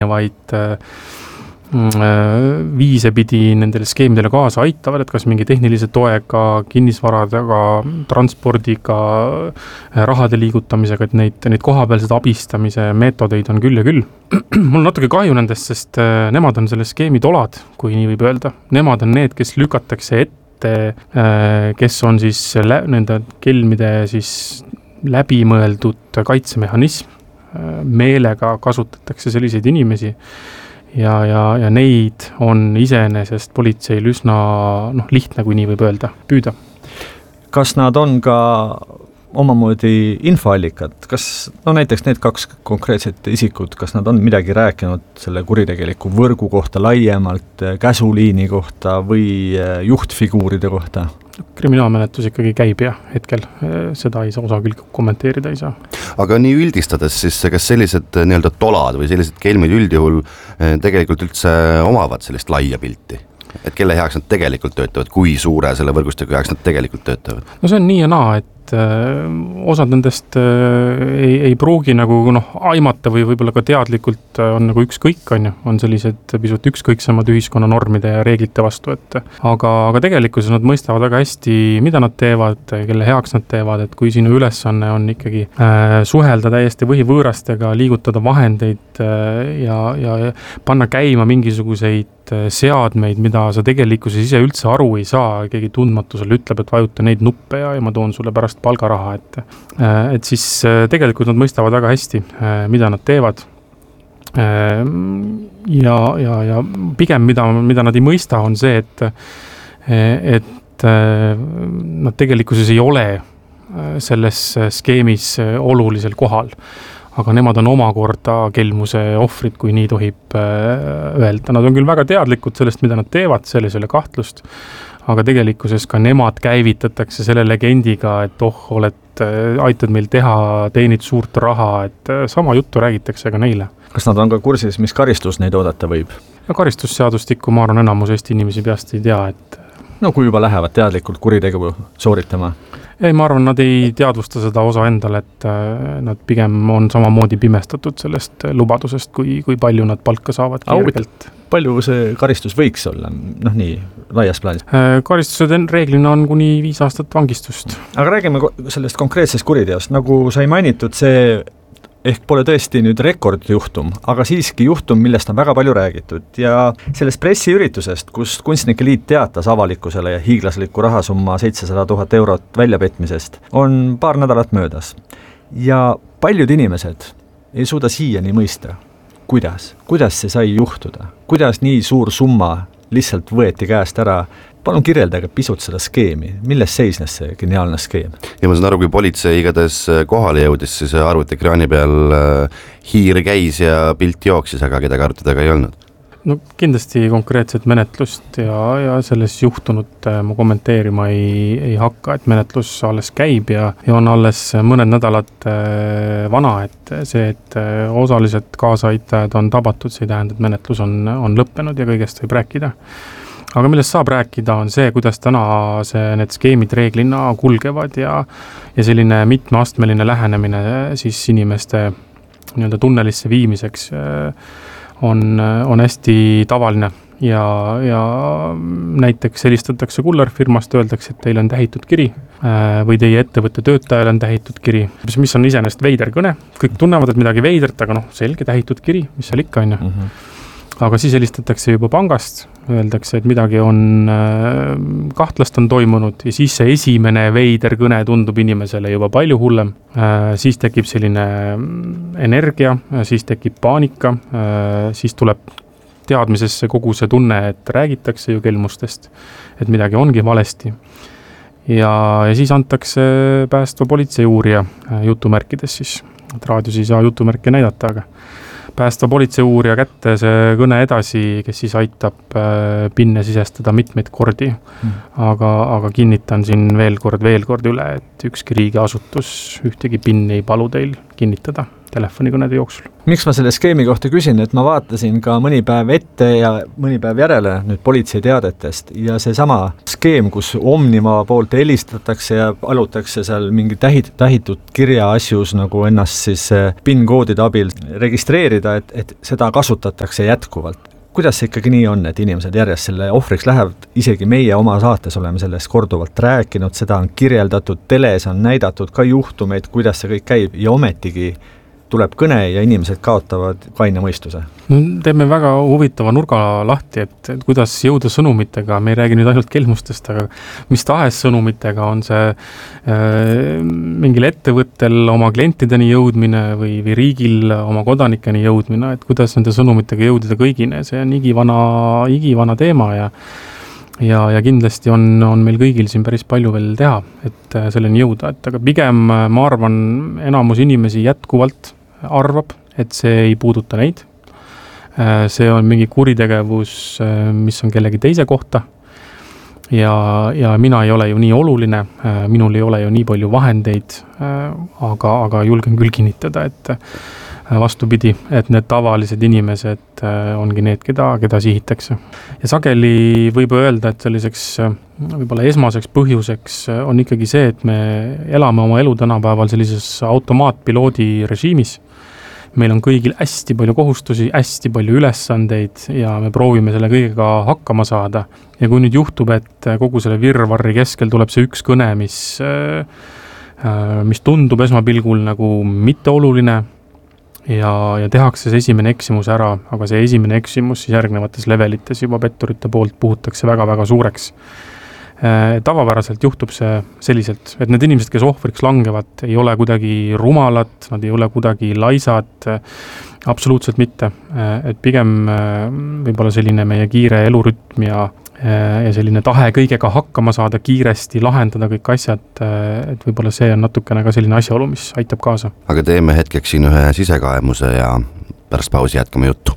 vaid viise pidi nendele skeemidele kaasa aitavad, et kas mingi tehnilise toega, kinnisvaradega, transpordiga, rahade liigutamisega, et neid kohapealsed abistamise meetodeid on küll ja küll. Mul on natuke kahju nendest, sest nemad on selle skeemi tolad, kui nii võib öelda. Nemad on need, kes lükatakse ette, kes on siis nende kelmide siis läbimõeldud kaitsemehhanism. Meelega kasutatakse selliseid inimesi ja neid on iseenesest politseil üsna lihtne, kui nii võib öelda, püüda. Kas nad on ka omamoodi infoallikad? Kas näiteks need 2 konkreetset isikut, kas nad on midagi rääkinud selle kuritegeliku võrgu kohta laiemalt, käsuliini kohta või juhtfiguuride kohta? Kriminaalmenetlus ikkagi käib ja hetkel seda ei saa osa küll kommenteerida ei saa. Aga nii üldistades siis, kas sellised nii-öelda tolad või sellised kelmid üldjuhul tegelikult üldse omavad sellist laia pilti? Et kelle heaks nad tegelikult töötavad, kui suure selle võrgustiku heaks nad tegelikult töötavad? No see on nii ja naa, et osad nendest ei pruugi nagu aimata või võib-olla ka teadlikult on nagu ükskõik, on sellised pisut ükskõiksemad ühiskonna normide ja reeglite vastu, aga tegelikkuses nad mõistavad väga hästi, mida nad teevad, kelle heaks nad teevad, et kui sinu ülesanne on ikkagi suhelda täiesti võõrastega, liigutada vahendeid ja panna käima mingisuguseid seadmeid, mida sa tegelikkuses ise üldse aru ei saa, keegi tundmatusel ütleb, et vajuta neid nuppe ja ma toon sulle pärast palgaraha, et siis tegelikult nad mõistavad väga hästi, mida nad teevad ja pigem mida nad ei mõista on see, et nad tegelikkuses ei ole selles skeemis olulisel kohal. Aga nemad on omakorda kelmuse ohvrid, kui nii tohib öelda. Nad on küll väga teadlikud sellest, mida nad teevad, selles ei ole kahtlust, aga tegelikkuses ka nemad käivitatakse selle legendiga, et aitad meil teha, teenid suurt raha, et sama juttu räägitakse ka neile. Kas nad on ka kursis, mis karistus neid oodata võib? Ja karistusseadustikku ma arvan enamus Eesti inimesi peast ei tea, et kui juba lähevad teadlikult kuritegu sooritama? Ei, ma arvan, nad ei teadvusta seda osa endale, et nad pigem on samamoodi pimestatud sellest lubadusest, kui palju nad palka saavad kergelt. Palju see karistus võiks olla, nii laias plaanis? Karistused reeglina on kuni 5 aastat vangistust. Aga räägime sellest konkreetsest kuriteost, nagu sai mainitud, see ehk pole tõesti nüüd rekordjuhtum, aga siiski juhtum, millest on väga palju räägitud ja sellest pressiüritusest, kus Kunstnike Liit teatas avalikkusele ja hiiglasliku rahasumma 700 000 eurot väljapetmisest, on paar nädalat möödas. Ja paljud inimesed ei suuda siiani mõista, kuidas see sai juhtuda, kuidas nii suur summa lihtsalt võeti käest ära. Palun kirjeldage pisut seda skeemi, milles seisnes see geniaalne skeem? Ja ma saan aru, kui politsei igatahes kohale jõudis, siis arvutiekraani peal hiir käis ja pilt jooksis, aga kedagi arvutidega ei olnud. Kindlasti konkreetset menetlust ja selles juhtunut ma kommenteerima ei hakka, et menetlus alles käib ja on alles mõned nädalad vana, et see, et osalised kaasaitajad on tabatud, see ei tähenda, et menetlus on lõppenud ja kõigest võib rääkida. Aga millest saab rääkida on see, kuidas täna need skeemid reeglina kulgevad ja selline mitmeastmeline lähenemine siis inimeste nii-öelda tunnelisse viimiseks on hästi tavaline ja näiteks helistatakse kullerfirmast, öeldakse, et teil on tähitud kiri või teie ettevõtte töötajal on tähitud kiri, mis on iseenesest veider kõne. Kõik tunnevad, et midagi veidert, aga selge tähitud kiri, mis seal ikka on ju. Aga siis helistatakse juba pangast, öeldakse, et midagi on kahtlast on toimunud ja siis see esimene veider kõne tundub inimesele juba palju hullem. Siis tekib selline energia, siis tekib paanika, siis tuleb teadmisesse kogu see tunne, et räägitakse ju kelmustest, et midagi ongi valesti. Ja siis antakse päästva politsei uurija jutumärkides siis, et raadios ei saa jutumärke näidata, aga päästva politsei uurija kätte see kõne edasi, kes siis aitab pinne sisestada mitmeid kordi. Aga kinnitan siin veel kord üle, et ükski riigiasutus ühtegi pinni ei palu teil kinnitada. telefonikõnede jooksul. Miks ma selle skeemi kohta küsin, et ma vaatasin ka mõni päev ette ja mõni päev järele nüüd politsei teadetest ja seesama skeem, kus Omniva poolt helistatakse ja palutakse seal mingi tähitud kirja asjus nagu ennast siis PIN-koodide abil registreerida, et seda kasutatakse jätkuvalt. Kuidas see ikkagi nii on, et inimesed järjest selle ohvriks lähevad, isegi meie oma saates oleme sellest korduvalt rääkinud, seda on kirjeldatud, teles on näidatud ka juhtumeid, kuidas see kõik käib ja ometigi tuleb kõne ja inimesed kaotavad kaine mõistuse. No, teeme väga huvitava nurga lahti, et kuidas jõuda sõnumitega, me ei räägi nüüd ainult kelmustest, aga mis tahes sõnumitega on see mingil ettevõttel oma klientideni jõudmine või riigil oma kodanikeni jõudmine, et kuidas nende sõnumitega jõudida kõigine, see on igivana teema ja kindlasti on meil kõigil siin päris palju veel teha, et selleni jõuda, et aga pigem ma arvan, enamus inimesi jätkuvalt arvab, et see ei puuduta neid. See on mingi kuritegevus, mis on kellegi teise kohta ja mina ei ole ju nii oluline, minul ei ole ju nii palju vahendeid, aga julgen küll kinnitada, et vastupidi, et need tavalised inimesed ongi need, keda sihitakse. Ja sageli võib öelda, et selliseks võib-olla esmaseks põhjuseks on ikkagi see, et me elame oma elu tänapäeval sellises automaatpiloodi režiimis. Meil on kõigil hästi palju kohustusi, hästi palju ülesandeid ja me proovime selle kõigega hakkama saada. Ja kui nüüd juhtub, et kogu selle virvarri keskel tuleb see üks kõne, mis tundub esmapilgul nagu mitteoluline ja tehakse see esimene eksimus ära, aga see esimene eksimus siis järgnevates levelites juba petturite poolt puhutakse väga-väga suureks. Tavapäraselt juhtub see selliselt, et need inimesed, kes ohvriks langevad, ei ole kuidagi rumalad, nad ei ole kuidagi laisad, absoluutselt mitte. Et pigem võib-olla selline meie kiire elurütm ja selline tahe kõigega hakkama saada, kiiresti lahendada kõik asjad, et võib-olla see on natukene ka selline asjaolu, mis aitab kaasa. Aga teeme hetkeks siin ühe sisekaemuse ja pärast pausi jätkame juttu.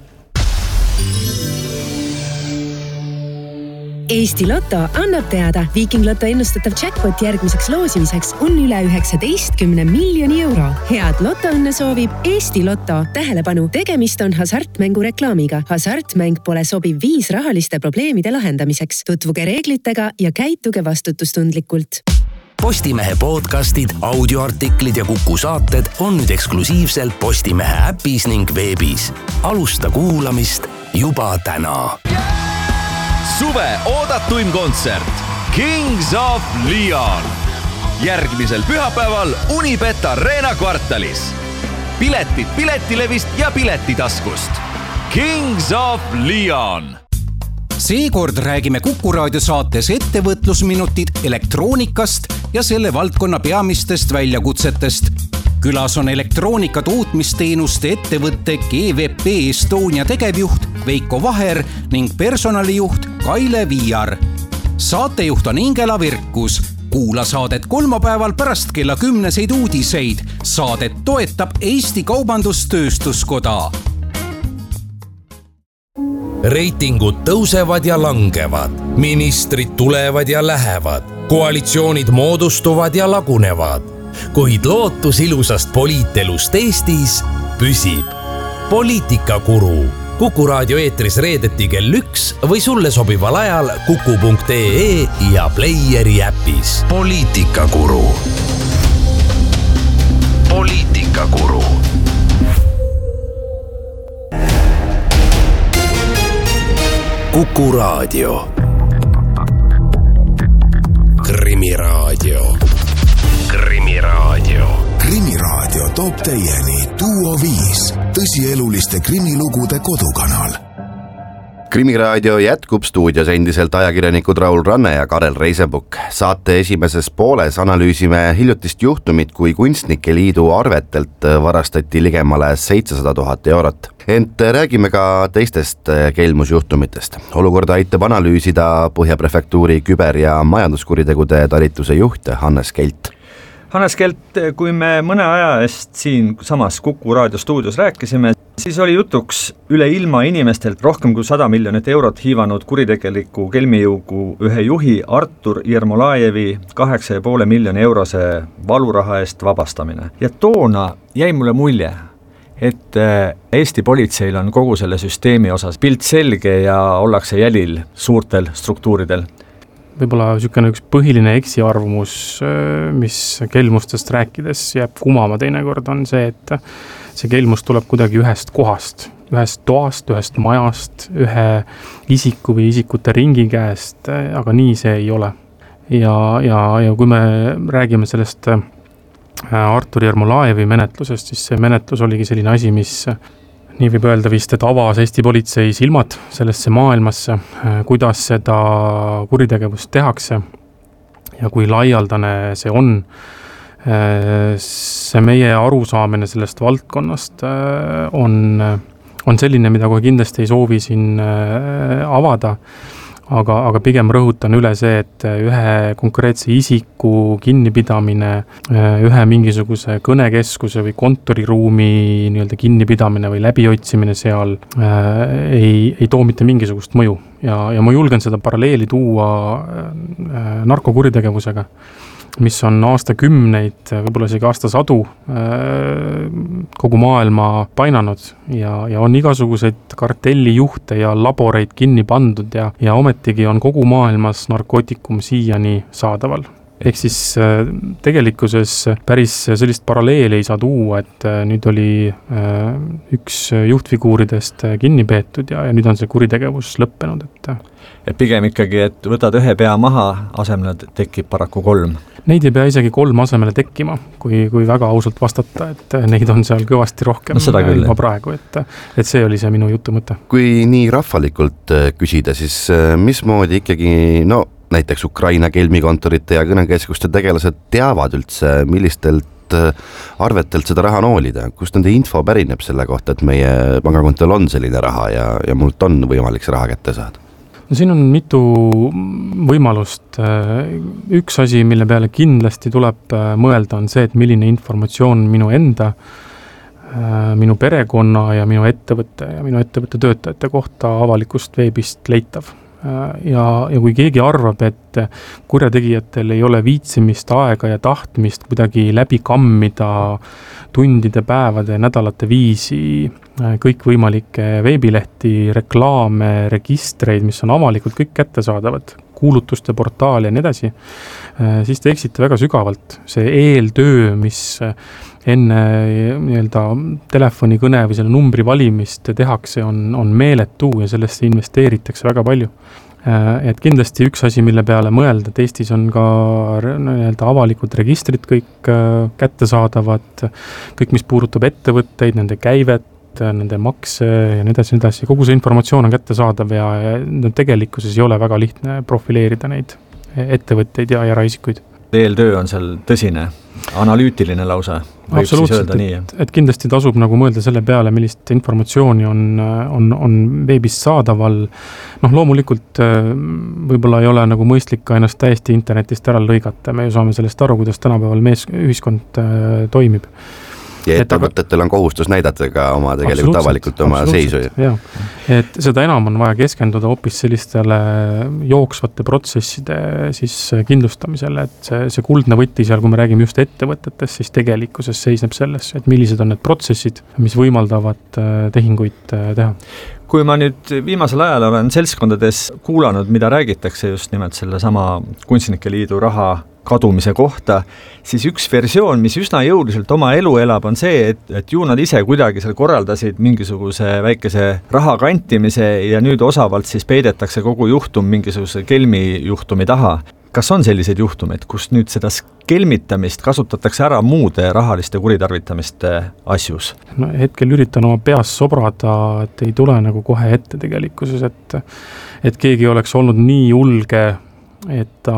Eesti Lotto annab teada, Viking Lotto ennustatav jackpot järgmiseks loosimiseks on üle 19 miljoni euro. Head lotoõnne soovib Eesti Lotto. Tähelepanu, tegemist on hasartmängu reklaamiga. Hasartmäng pole sobiv viis rahaliste probleemide lahendamiseks. Tutvuge reeglitega ja käituge vastutustundlikult. Postimehe podcastid, audioartiklid ja Kuku saated on nüüd eksklusiivselt Postimehe äpis ning veebis. Alusta kuulamist juba täna. Suve oodatuim kontsert Kings of Leon. Järgmisel pühapäeval Unibet Arena kvartalis. Piletid Piletilevist ja Piletitaskust. Kings of Leon. Seekord räägime Kuku raadio saates ettevõtlusminutid elektroonikast ja selle valdkonna peamistest väljakutsetest. Külas on elektroonika tootmisteenuste ettevõtte GVP Estonia tegevjuht Veiko Vaher ning personalijuht Kaile Viiar. Saatejuht on Ingela Virkus. Kuula saadet kolmapäeval pärast kella 10 uudiseid. Saadet toetab Eesti Kaubandus-Tööstuskoda. Reitingud tõusevad ja langevad. Ministrid tulevad ja lähevad. Koalitsioonid moodustuvad ja lagunevad. Kuid lootus ilusast poliitelust Eestis püsib. Poliitikakuru. Kuku raadio eetris reedeti kell 1 või sulle sobival ajal kuku.ee ja Playeri äpis. Poliitikakuru. Poliitikakuru. Kuku raadio. Krimiraadio. Krimiraadio. Krimiraadio toob teieni Duo 5, tõsieluliste krimilugude kodukanal. Krimiraadio jätkub stuudios endiselt ajakirjanikud Raul Ranne ja Karel Reisebuk. Saate esimeses pooles analüüsime hiljutist juhtumit, kui Kunstnike Liidu arvetelt varastati ligemale 700 000 eurot. Ent räägime ka teistest kelmusjuhtumitest. Olukorda aitab analüüsida Põhjaprefektuuri küber- ja majanduskuritegude talituse juht Hannes Kelt. Hannes Kelt, kui me mõne aja eest siin samas Kuku raadio stuudios rääkisime, siis oli jutuks üle ilma inimestelt rohkem kui 100 miljonit eurot hiivanud kuritegeliku kelmijõugu ühe juhi Artur Jermolajevi 8,5 miljoni eurose valuraha eest vabastamine. Ja toona jäi mulle mulje, et Eesti politseil on kogu selle süsteemi osas pilt selge ja ollakse jälil suurtel struktuuridel? Võib-olla niisugune üks põhiline eksiarvamus, mis kelmustest rääkides jääb kumama teinekord, on see, et see kelmus tuleb kuidagi ühest kohast, ühest toast, ühest majast, ühe isiku või isikute ringi käest, aga nii see ei ole. Ja kui me räägime sellest Artur Jermolajevi menetlusest, siis see menetlus oligi selline asi, mis nii võib öelda vist, et avas Eesti politsei silmad sellesse maailmasse, kuidas seda kuritegevust tehakse ja kui laialdane see on. See meie arusaamine sellest valdkonnast on selline, mida kohe kindlasti ei soovi siin avada, aga pigem rõhutan üle see, et ühe konkreetse isiku kinnipidamine, ühe mingisuguse kõnekeskuse või kontoriruumi nii-öelda kinnipidamine või läbiotsimine seal ei too mitte mingisugust mõju. Ja ma julgen seda paralleeli tuua narkokuritegevusega, mis on aastakümneid, võib-olla isegi aastasadu kogu maailma painanud ja on igasuguseid kartellijuhte ja laboreid kinni pandud ja ometigi on kogu maailmas narkootikum siiani saadaval. Ehk siis tegelikkuses päris sellist paralleeli ei saa tuua, et nüüd oli üks juhtfiguuridest kinni peetud ja nüüd on see kuritegevus lõppenud. Et pigem ikkagi, et võtad ühe pea maha, asemele tekib paraku 3. Neid ei pea isegi 3 asemele tekkima, kui väga ausalt vastata, et neid on seal kõvasti rohkem juba praegu, et see oli see minu jutu mõte. Kui nii rahvalikult küsida, siis mismoodi ikkagi, näiteks Ukraina kelmikontorite ja kõnekeskuste tegelased teavad üldse, millistelt arvetelt seda raha noolida, kust nende info pärineb selle kohta, et meie pangakontol on selline raha ja mult on võimalik see raha kätte saada? No siin on mitu võimalust. Üks asi, mille peale kindlasti tuleb mõelda, on see, et milline informatsioon minu enda, minu perekonna ja minu ettevõtte töötajate kohta avalikust veebist leitav. Ja kui keegi arvab, et kurjategijatel ei ole viitsimist, aega ja tahtmist kuidagi läbi kammida tundide, päevade, nädalate viisi kõikvõimalikke veebilehti, reklaame, registreid, mis on avalikult kõik kättesaadavad, kuulutuste portaali ja nii edasi, siis te eksite väga sügavalt. See eeltöö, mis enne nii-öelda telefonikõne või selle numbri valimist tehakse, on meeletu ja sellesse investeeritakse väga palju. Et kindlasti üks asi, mille peale mõelda, et Eestis on ka nii-öelda avalikud registrid kõik kättesaadavad, kõik, mis puudutab ettevõtteid, nende käivet, nende makse ja nii edasi. Kogu see informatsioon on kättesaadav ja tegelikkuses ei ole väga lihtne profileerida neid ettevõtteid ja eraisikuid. Eeltöö on seal tõsine, analüütiline lausa. Absoluutselt, et kindlasti tasub nagu mõelda selle peale, millist informatsiooni on veebis saadaval. Loomulikult võib-olla ei ole nagu mõistlik ennast täiesti internetist ära lõigata. Me ju saame sellest aru, kuidas tänapäeval ühiskond toimib. Ja ettevõtetel on kohustus näidata ka oma tegelikult avalikult oma seisu. Ja. Et seda enam on vaja keskenduda hoopis sellistele jooksvate protsesside siis kindlustamisele, et see kuldne võti seal, kui me räägime just ettevõtetest, siis tegelikkuses seisneb selles, et millised on need protsessid, mis võimaldavad tehinguid teha. Kui ma nüüd viimasel ajal olen seltskondades kuulanud, mida räägitakse just nimelt selle sama Kunstnike Liidu raha kadumise kohta, siis üks versioon, mis üsna jõuliselt oma elu elab, on see, et ju nad ise kuidagi seal korraldasid mingisuguse väikese raha kantimise ja nüüd osavalt siis peidetakse kogu juhtum mingisuguse kelmijuhtumi taha. Kas on selliseid juhtumeid, kus nüüd seda kelmitamist kasutatakse ära muude rahaliste kuritarvitamiste asjus? Hetkel üritan oma peas sobrada, et ei tule nagu kohe ette tegelikkuses, et keegi oleks olnud nii julge, et ta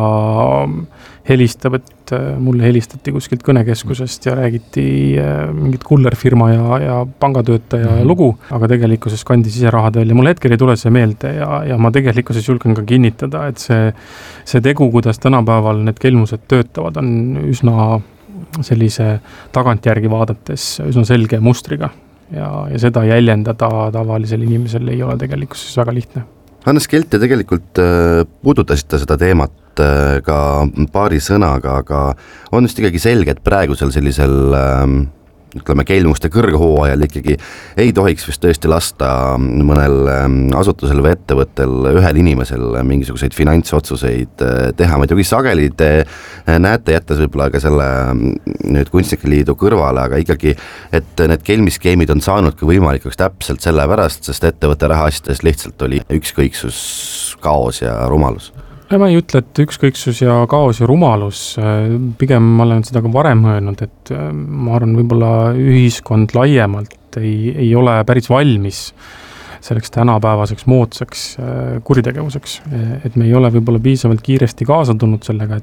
helistab, et mulle helistati kuskilt kõnekeskusest ja räägiti mingit kullerfirma ja pangatöötaja lugu, aga tegelikkuses kandis ise rahad välja. Mul hetkel ei tule see meelde ja ma tegelikkuses julgen ka kinnitada, et see tegu, kuidas tänapäeval need kelmused töötavad, on üsna sellise tagantjärgi vaadates üsna selge mustriga ja seda jäljendada tavalisel inimesel ei ole tegelikkuses väga lihtne. Hannes Kelt, te tegelikult puudutasite seda teemat ka paari sõnaga, aga on just ikkagi selge, et praegusel sellisel ütleme, kelmuste kõrghooajal ikkagi ei tohiks vist tõesti lasta mõnel asutusel või ettevõttel ühel inimesel mingisuguseid finantsotsuseid teha. Muidugi sageli te näete, jättes võib-olla ka selle nüüd Kunstnike Liidu kõrvale, aga ikkagi, et need kelmiskeemid on saanudki võimalikuks täpselt sellepärast, sest ettevõtte rahaasjades lihtsalt oli ükskõiksus, kaos ja rumalus. Ma ei ütle, et ükskõiksus ja kaos ja rumalus, pigem ma olen seda ka varem öelnud, et ma arvan, võib-olla ühiskond laiemalt ei ole päris valmis selleks tänapäevaseks moodsaks kuritegevuseks, et me ei ole võib-olla piisavalt kiiresti kaasa tulnud sellega,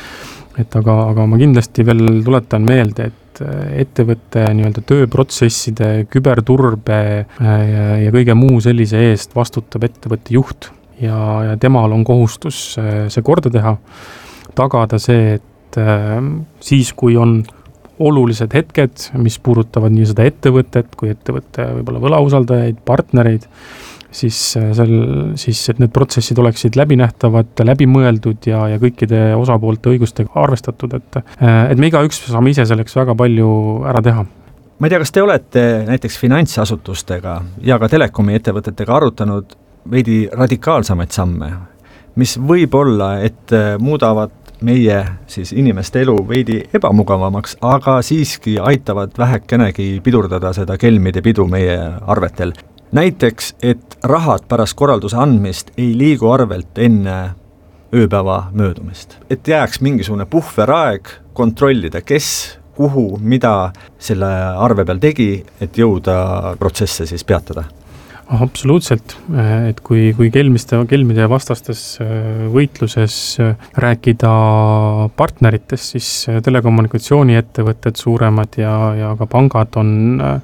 aga ma kindlasti veel tuletan meelde, et ettevõtte nii-öelda tööprotsesside, küberturbe ja kõige muu sellise eest vastutab ettevõtte juht. Ja temal on kohustus see korda teha, tagada see, et siis, kui on olulised hetked, mis puudutavad nii seda ettevõtet, kui ettevõtte võib-olla võlausaldajaid, partnereid, siis et need protsessid oleksid läbinähtavad, läbimõeldud ja kõikide osapoolte õigustega arvestatud, et me igaüks saame ise selleks väga palju ära teha. Ma ei tea, kas te olete näiteks finantsasutustega ja ka telekomi ettevõtetega arutanud veidi radikaalsamaid samme, mis võib olla, et muudavad meie siis inimeste elu veidi ebamugavamaks, aga siiski aitavad vähekenegi pidurdada seda kelmide pidu meie arvetel. Näiteks, et rahad pärast korralduse andmist ei liigu arvelt enne ööpäeva möödumist. Et jääks mingisugune puhveraeg kontrollida, kes, kuhu, mida selle arve peal tegi, et jõuda protsesse siis peatada. Absoluutselt, et kui kelmide vastastes võitluses rääkida partneritest, siis telekommunikatsiooniettevõtted suuremad ja ka pangad on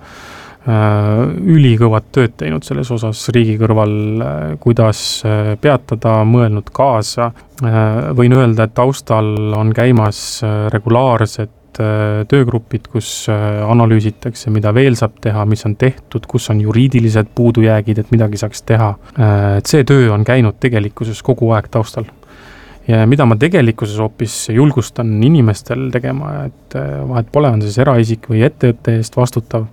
ülikõvad tööd teinud selles osas riigi kõrval, kuidas peatada, mõelnud kaasa. Võin öelda, et taustal on käimas regulaarsed töögrupid, kus analüüsitakse, mida veel saab teha, mis on tehtud, kus on juriidilised puudujäägid, et midagi saaks teha. Et see töö on käinud tegelikkuses kogu aeg taustal. Ja mida ma tegelikkuses hoopis julgustan inimestel tegema, et vahet pole, on siis eraisik või ettevõtte eest vastutav.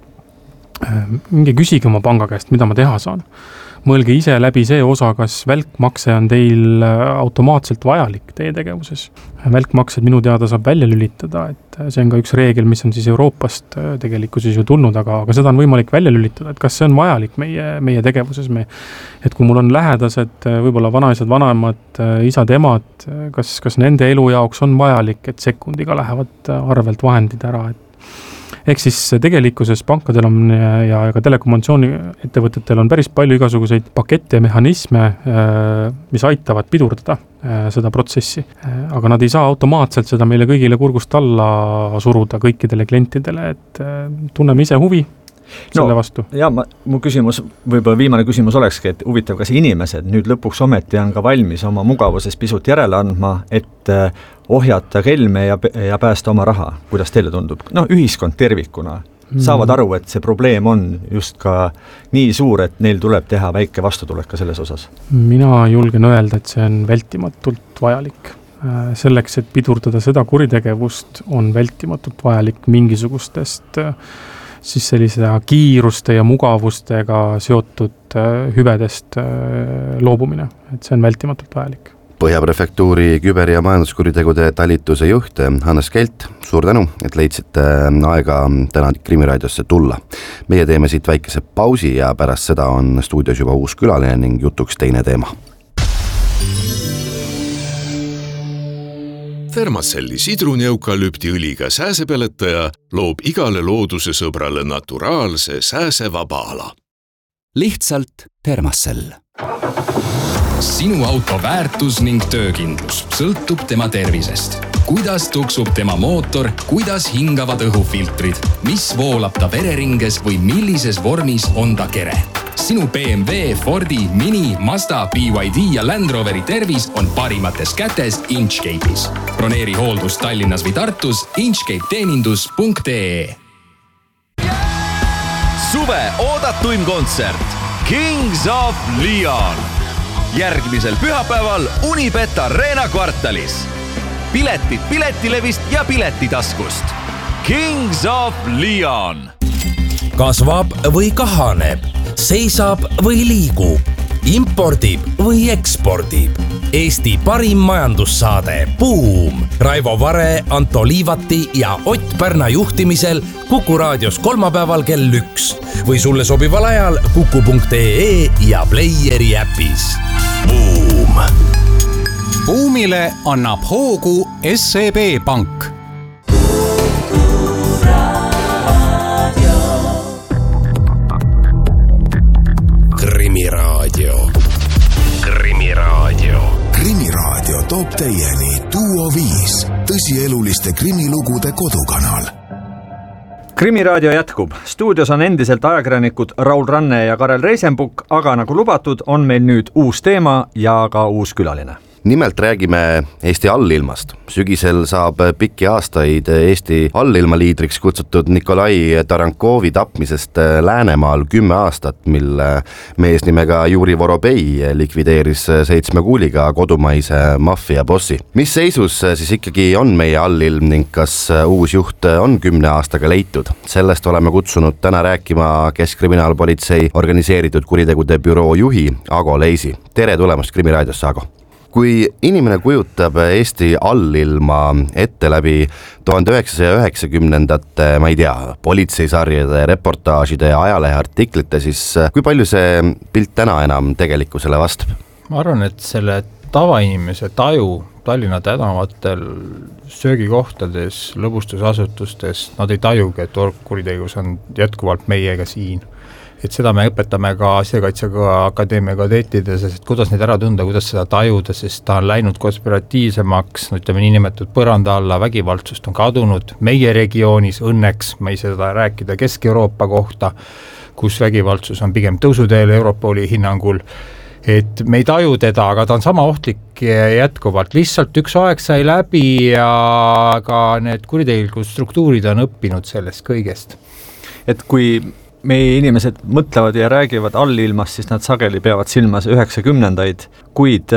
Minge küsige oma panga käest, mida ma teha saan. Mõelge ise läbi see osa, kas välkmakse on teil automaatselt vajalik teie tegevuses. Välkmaksed minu teada saab välja lülitada, et see on ka üks reegel, mis on siis Euroopast tegelikkuses ju tulnud, aga seda on võimalik välja lülitada, et kas see on vajalik meie tegevuses. Et kui mul on lähedased, võib-olla vanaisad, vanemad, isad, emad, kas nende elu jaoks on vajalik, et sekundiga lähevad arvelt vahendid ära, ehk siis tegelikkuses pankadel on ja ka telekommunikatsiooni ettevõtetel on päris palju igasuguseid pakette ja mehhanisme, mis aitavad pidurdada seda protsessi. Aga nad ei saa automaatselt seda meile kõigile kurgust alla suruda kõikidele klientidele, et tunneme ise huvi selle vastu. Ja mu küsimus, võib-olla viimane küsimus olekski, et huvitav, kas inimesed nüüd lõpuks ometi on ka valmis oma mugavuses pisut järele andma, et ohjata kelme ja päästa oma raha. Kuidas teile tundub? Ühiskond tervikuna saavad aru, et see probleem on just ka nii suur, et neil tuleb teha väike vastutulek ka selles osas. Mina julgen öelda, et see on vältimatult vajalik. Selleks, et pidurdada seda kuritegevust, on vältimatult vajalik mingisugustest siis sellise kiiruste ja mugavustega seotud hüvedest loobumine, et see on vältimatult vajalik. Põhjaprefektuuri küber- ja majanduskuritegude talituse juht Hannes Kelt, suur tänu, et leidsite aega täna Krimiraadiosse tulla. Meie teeme siit väikese pausi ja pärast seda on stuudios juba uus külaline ning jutuks teine teema. Thermacelli sidruni-eukalüptiõliga sääsepeletaja loob igale looduse sõbrale naturaalse sääsevaba ala. Lihtsalt Thermacell. Sinu auto väärtus ning töökindlus sõltub tema tervisest. Kuidas tuksub tema mootor, kuidas hingavad õhufiltrid, mis voolab ta vereringes või millises vormis on ta kere. Sinu BMW, Fordi, Mini, Mazda, BYD ja Land Roveri tervis on parimates kätes Inchcape'is. Broneeri hooldus Tallinnas või Tartus inchcapeteenindus.ee. Suve oodatuim kontsert Kings of Leon. Järgmisel pühapäeval Unibet Arena kvartalis. Piletid Piletilevist ja Piletitaskust. Kings of Leon. Kasvab või kahaneb, seisab või liigub, impordib või ekspordib. Eesti parim majandussaade Buum. Raivo Vare, Anto Liivati ja Ott Pärna juhtimisel Kuku raadios kolmapäeval kell 1 või sulle sobival ajal kuku.ee ja Playeri äpis. Buum. Buumile annab hoogu SEB Pank. Krimiraadio. Krimiraadio. Krimiraadio toob teieni Duo 5, tõsieluliste krimilugude kodukanal. Krimiraadio jätkub. Stuudios on endiselt ajakirjanikud Raul Ranne ja Karel Reisenbuk, aga nagu lubatud, on meil nüüd uus teema ja ka uus külaline. Nimelt räägime Eesti allilmast. Sügisel saab pikki aastaid Eesti allilmaliidriks kutsutud Nikolai Tarankovi tapmisest Läänemaal 10 aastat, mil mees nimega Juri Vorobei likvideeris 7 kuuliga kodumaise maffia bossi. Mis seisus siis ikkagi on meie allilm ning kas uus juht on 10 aastaga leitud? Sellest oleme kutsunud täna rääkima Keskkriminaalpolitsei organiseeritud kuritegude büroo juhi Ago Leisi. Tere tulemast Krimiraadiosse, Ago! Kui inimene kujutab Eesti allilma ette läbi 1990-ndate, ma ei tea, politseisarjade, reportaažide ja ajaleheartiklite, siis kui palju see pilt täna enam tegelikkusele vastab? Ma arvan, et selle tavainimese taju Tallinna tänavatel, söögikohtades, lõbustusasutustes, nad ei tajugi, et orgkuritegevus on jätkuvalt meiega siin. Et seda me õpetame ka Sisekaitseakadeemia akadeemia kadeetides, et kuidas neid ära tunda, kuidas seda tajuda, sest ta on läinud konspiratiivsemaks, ütleme niinimetatud põranda alla, vägivaldsust on kadunud meie regioonis, õnneks ma ei seda rääkida Kesk-Euroopa kohta, kus vägivaldsus on pigem tõusuteel Europoli hinnangul, et me ei taju teda, aga ta on sama ohtlik jätkuvalt, lihtsalt üks aeg sai läbi ja ka need kuritegelikud struktuurid on õppinud sellest kõigest. Et kui meie inimesed mõtlevad ja räägivad allilmast, siis nad sageli peavad silmas 90-ndaid, kuid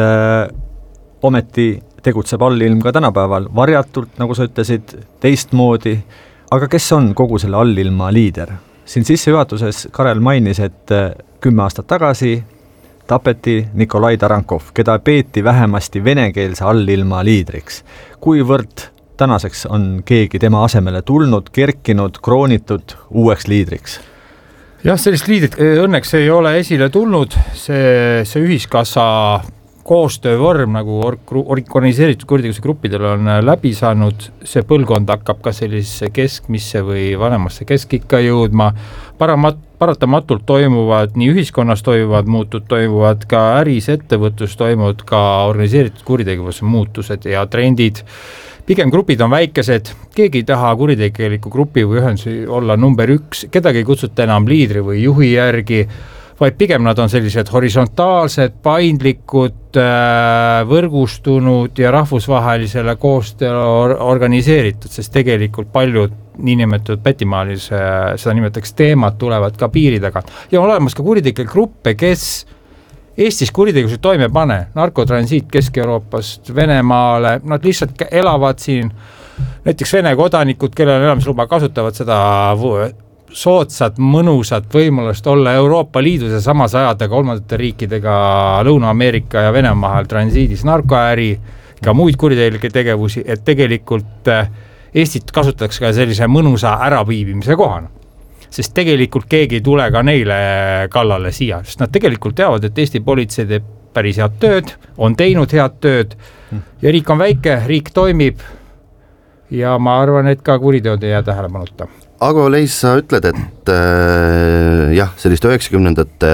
ometi tegutseb allilm ka tänapäeval varjatult, nagu sa ütlesid, teistmoodi. Aga kes on kogu selle allilma liider? Siin sissejuhatuses Karel mainis, et 10 aastat tagasi tapeti Nikolai Tarankov, keda peeti vähemasti venekeelse allilma liidriks. Kuivõrd tänaseks on keegi tema asemele tulnud, kerkinud, kroonitud uueks liidriks? Jah, sellist liidrit õnneks ei ole esile tulnud, see ühiskassa koostöövorm, nagu organiseeritud kuritegevuse gruppidel on läbi saanud, see põlvkond hakkab ka sellisesse keskmisse või vanemasse keskikka jõudma, paratamatult toimuvad, nii ühiskonnas toimuvad muutud, toimuvad ka äris, ettevõtlus, toimuvad ka organiseeritud kuritegevuse muutused ja trendid. Pigem grupid on väikesed, keegi ei taha kuritegeliku grupi või ühendusi olla number 1, kedagi ei kutsuta enam liidri või juhi järgi, vaid pigem nad on sellised horisontaalsed, paindlikud, võrgustunud ja rahvusvahelisele koostöö organiseeritud, sest tegelikult paljud niinimetatud pätimaalis, seda nimetaks teemad, tulevad ka piiri taga. Ja on olemas ka kuritegelikke gruppe, kes Eestis kuritegevuse toime pane, narkotransiit Kesk-Euroopast Venemaale, nad lihtsalt elavad siin, näiteks Vene kodanikud, kellel on elamisluba, kasutavad seda soodsat, mõnusat võimalust olla Euroopa Liidus ja samas ajada kolmandate riikidega Lõuna-Ameerika ja Venemaa vahel transiidis narkoäri, ka muid kuritegelikke tegevusi, et tegelikult Eestit kasutatakse ka sellise mõnusa äraviibimise kohana. Sest tegelikult keegi ei tule ka neile kallale siia, sest nad tegelikult teavad, et Eesti politsei teeb päris head tööd, on teinud head tööd ja riik on väike, riik toimib ja ma arvan, et ka kuriteod ei jää tähelepanuta. Ago Leis, sa ütled, et jah, sellist 90-ndate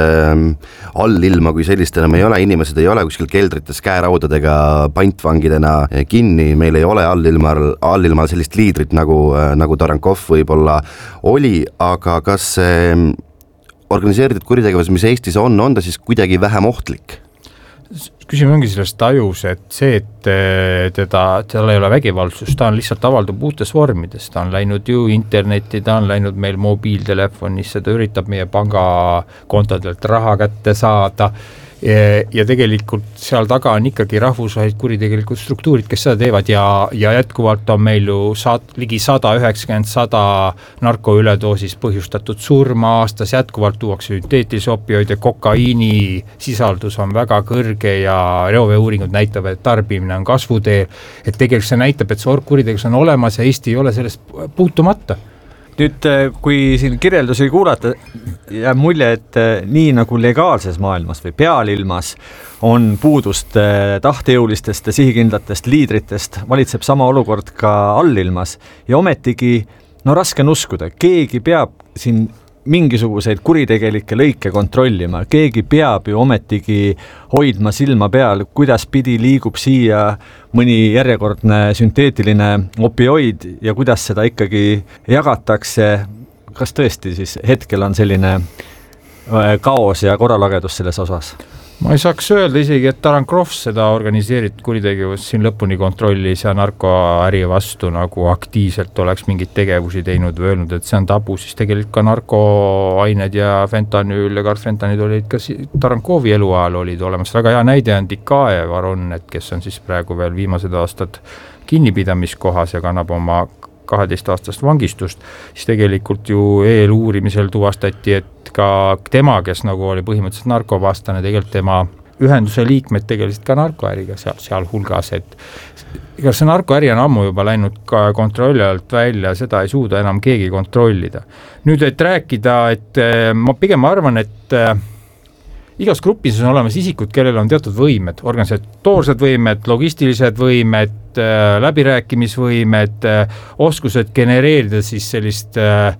allilma kui sellist enam ei ole, inimesed ei ole kuskil keldrites käeraudadega pantvangidena kinni, meil ei ole allilmal sellist liidrit nagu Tarankov võib-olla oli, aga kas organiseeritud kuritegevus, mis Eestis on ta siis kuidagi vähem ohtlik? Küsimus ongi selles tajus, et see, et tal ei ole vägivaldsust, ta on lihtsalt avaldub uutes vormides, ta on läinud ju internetti, ta on läinud meil mobiiltelefonisse, ta üritab meie pangakontodelt raha kätte saada ja tegelikult seal taga on ikkagi rahvusvahelised kuritegelikud struktuurid, kes seda teevad ja jätkuvalt on meil ju ligi 100 narkoüledoosis põhjustatud surma aastas, jätkuvalt tuuakse sünteetilisi opioide, kokaiini sisaldus on väga kõrge ja reoveeuuringud näitavad, et tarbimine on kasvuteel, et tegelikult see näitab, et see orgkuritegevus on olemas ja Eesti ei ole sellest puutumata. Nüüd, kui siin kirjeldusi kuulata, jääb mulje, et nii nagu legaalses maailmas või pealilmas on puudust tahtejõulistest ja sihikindlatest liidritest, valitseb sama olukord ka allilmas ja ometigi, raske on uskuda, keegi peab siin mingisuguseid kuritegelikke lõike kontrollima, keegi peab ju ometigi hoidma silma peal, kuidas pidi liigub siia mõni järjekordne sünteetiline opioid ja kuidas seda ikkagi jagatakse, kas tõesti siis hetkel on selline kaos ja korralagedus selles osas? Ma ei saaks öelda isegi, et Tarankov seda organiseeritud kuritegevust siin lõpuni kontrollis ja narkoäri vastu nagu aktiivselt oleks mingid tegevusi teinud või öelnud, et see on tabu, siis tegelikult ka narkoained ja fentanüül ja karfentanid olid ka Tarankovi eluajal olid olemas. Väga hea näide on Dikae Varon, et kes on siis praegu veel viimased aastad kinnipidamiskohas ja kannab oma 12-aastast vangistust, siis tegelikult ju eeluurimisel tuvastati, et ka tema, kes nagu oli põhimõtteliselt narkovastane, tegelikult tema ühenduse liikmed tegelesid ka narkoäriga seal hulgas, et ega see narkoäri on ammu juba läinud ka kontrolli alt välja, seda ei suuda enam keegi kontrollida. Nüüd, et rääkida, et ma pigem arvan, et igas grupis on olemas isikud, kellel on teatud võimed, organisatoorsed võimed, logistilised võimed, läbirääkimisvõimed, oskused genereerida siis sellist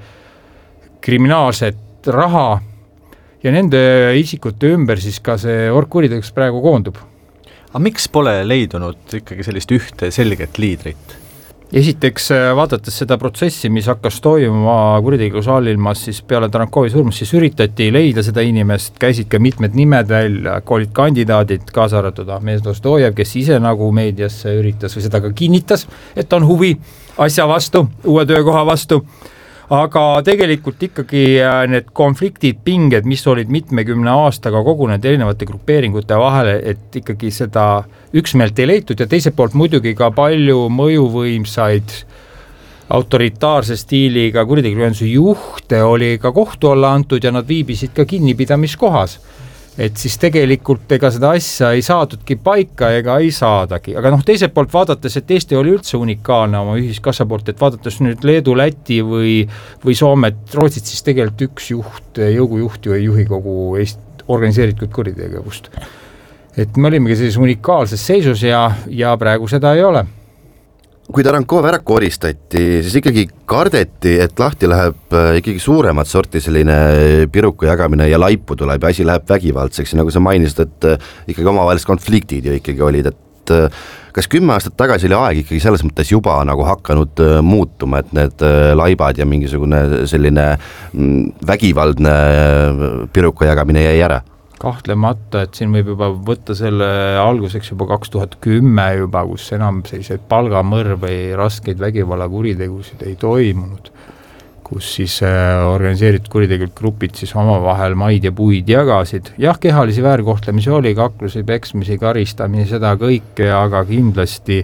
kriminaalset raha ja nende isikute ümber siis ka see orgkuritegevus praegu koondub. Aga miks pole leidunud ikkagi sellist ühte selget liidrit? Esiteks, vaadates seda protsessi, mis hakkas toimuma kuritegevus allilmas, siis peale Tarankovi surmust, siis üritati leida seda inimest, käisid ka mitmed nimed välja, olid kandidaadid, kaasa arvatud Ahmed Dostojev, kes ise nagu meediasse üritas või seda ka kinnitas, et on huvi asja vastu, uue töökoha vastu. Aga tegelikult ikkagi need konfliktid, pinged, mis olid mitmekümne aastaga kogunenud erinevate grupeeringute vahele, et ikkagi seda üksmeelt ei leitud ja teiselt poolt muidugi ka palju mõjuvõimsaid autoritaarse stiiliga kuritegevuse juhte oli ka kohtu alla antud ja nad viibisid ka kinnipidamiskohas. Et siis tegelikult ega seda asja ei saadudki paika ega ei saadagi. Aga teiselt poolt vaadates, et Eesti oli üldse unikaalne oma ühiskassa poolt, et vaadates nüüd Leedu, Läti või Soomet, Rootsit, siis tegelikult üks juht, jõugujuht ju ei juhi kogu Eesti organiseeritud kuritegevust. Et me olimegi sellises unikaalses seisus ja praegu seda ei ole. Kui Tarankov ära koristati, siis ikkagi kardeti, et lahti läheb ikkagi suuremat sorti selline piruku jagamine ja laipu tuleb ja asi läheb vägivaldseks. Ja nagu sa mainisid, et ikkagi omavahelised konfliktid ju ikkagi olid, et kas 10 aastat tagasi oli aeg ikkagi selles mõttes juba nagu hakanud muutuma, et need laibad ja mingisugune selline vägivaldne piruku jagamine jäi ära? Kahtlemata, et siin võib juba võtta selle alguseks juba 2010 juba, kus enam selliseid palgamõrv või raskeid vägivallakuritegevused ei toimunud, kus siis organiseeritud kuritegevused grupid siis omavahel maid ja puid jagasid. Jah, kehalisi väärkohtlemisi oli, kaklusi, peksmisi, karistamisi, seda kõike, aga kindlasti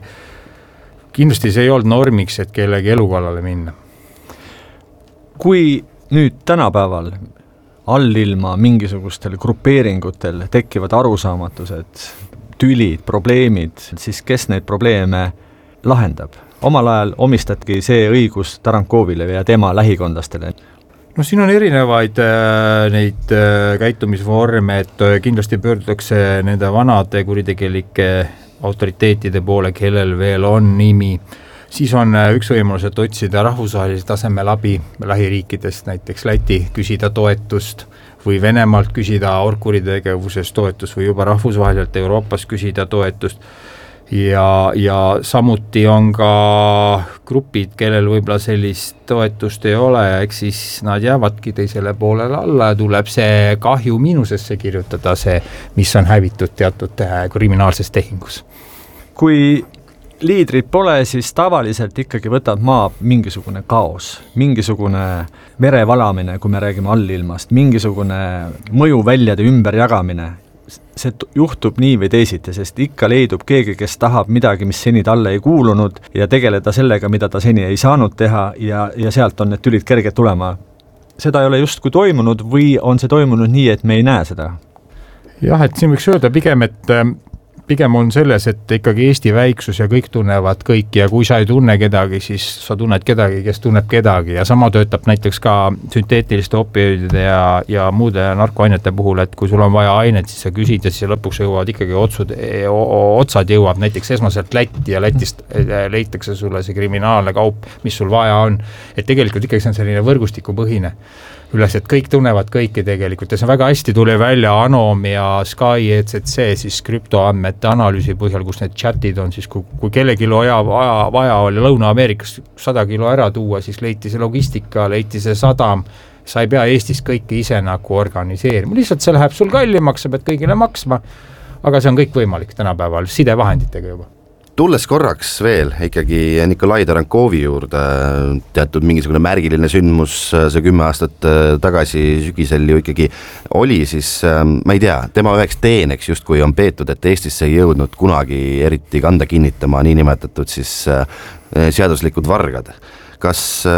see ei olnud normiks, et kellegi elukallale minna. Kui nüüd tänapäeval allilma mingisugustel grupeeringutel tekivad arusaamatused, tülid, probleemid, siis kes neid probleeme lahendab? Omal ajal omistatki see õigus Tarankovile ja tema lähikondlastele. Siin on erinevaid neid käitumisvorme, et kindlasti pöördutakse nende vanade kuritegelike autoriteetide poole, kellel veel on nimi. Siis on üks võimalus, et otsida rahvusvahelise tasemel abi lähiriikidest, näiteks Läti, küsida toetust või Venemaalt küsida orgkuritegevusest toetust või juba rahvusvaheliselt Euroopas küsida toetust. Ja samuti on ka grupid, kellel võib-olla sellist toetust ei ole ja eks siis nad jäävadki teisele poolele alla ja tuleb see kahju miinusesse kirjutada, see, mis on hävitud teatud kriminaalses tehingus. Kui liidrid pole, siis tavaliselt ikkagi võtab maa mingisugune kaos, mingisugune verevalamine, kui me räägime allilmast, mingisugune mõjuväljade ümberjagamine. see juhtub nii või teisiti, sest ikka leidub keegi, kes tahab midagi, mis seni talle ei kuulunud ja tegeleda sellega, mida ta seni ei saanud teha ja sealt on need tülid kerged tulema. Seda ei ole justkui toimunud või on see toimunud nii, et me ei näe seda? Jah, et siin võiks öelda pigem on selles, et ikkagi Eesti väiksus ja kõik tunnevad kõiki ja kui sa ei tunne kedagi, siis sa tunned kedagi, kes tunneb kedagi ja sama töötab näiteks ka sünteetiliste opioidide ja muude narkoainete puhul, et kui sul on vaja ainet, siis sa küsid ja siis lõpuks jõuavad ikkagi otsad jõuab näiteks esmaselt Lätti ja Lätist leitakse sulle see kriminaalne kaup, mis sul vaja on. Et tegelikult ikkagi see on selline võrgustikupõhine üles, et kõik tunnevad kõiki tegelikult ja see väga hästi tuli välja Anom ja Sky ECC siis krüptoandmete analüüsi põhjal, kus need chatid on siis, kui kellelgi vaja oli Lõuna-Ameerikas 100 kilo ära tuua, siis leiti see logistika, leiti see sadam, sa ei pea Eestis kõike ise nagu organiseerima, lihtsalt see läheb sul kallimaks, sa pead kõigile maksma, aga see on kõik võimalik tänapäeval sidevahenditega juba. Tulles korraks veel ikkagi Nikolai Tarankovi juurde, teatud mingisugune märgiline sündmus see 10 aastat tagasi sügisel ju ikkagi oli, siis ma ei tea, tema üheks teeneks justkui on peetud, et Eestisse ei jõudnud kunagi eriti kanda kinnitama niinimetatud siis seaduslikud vargad. Kas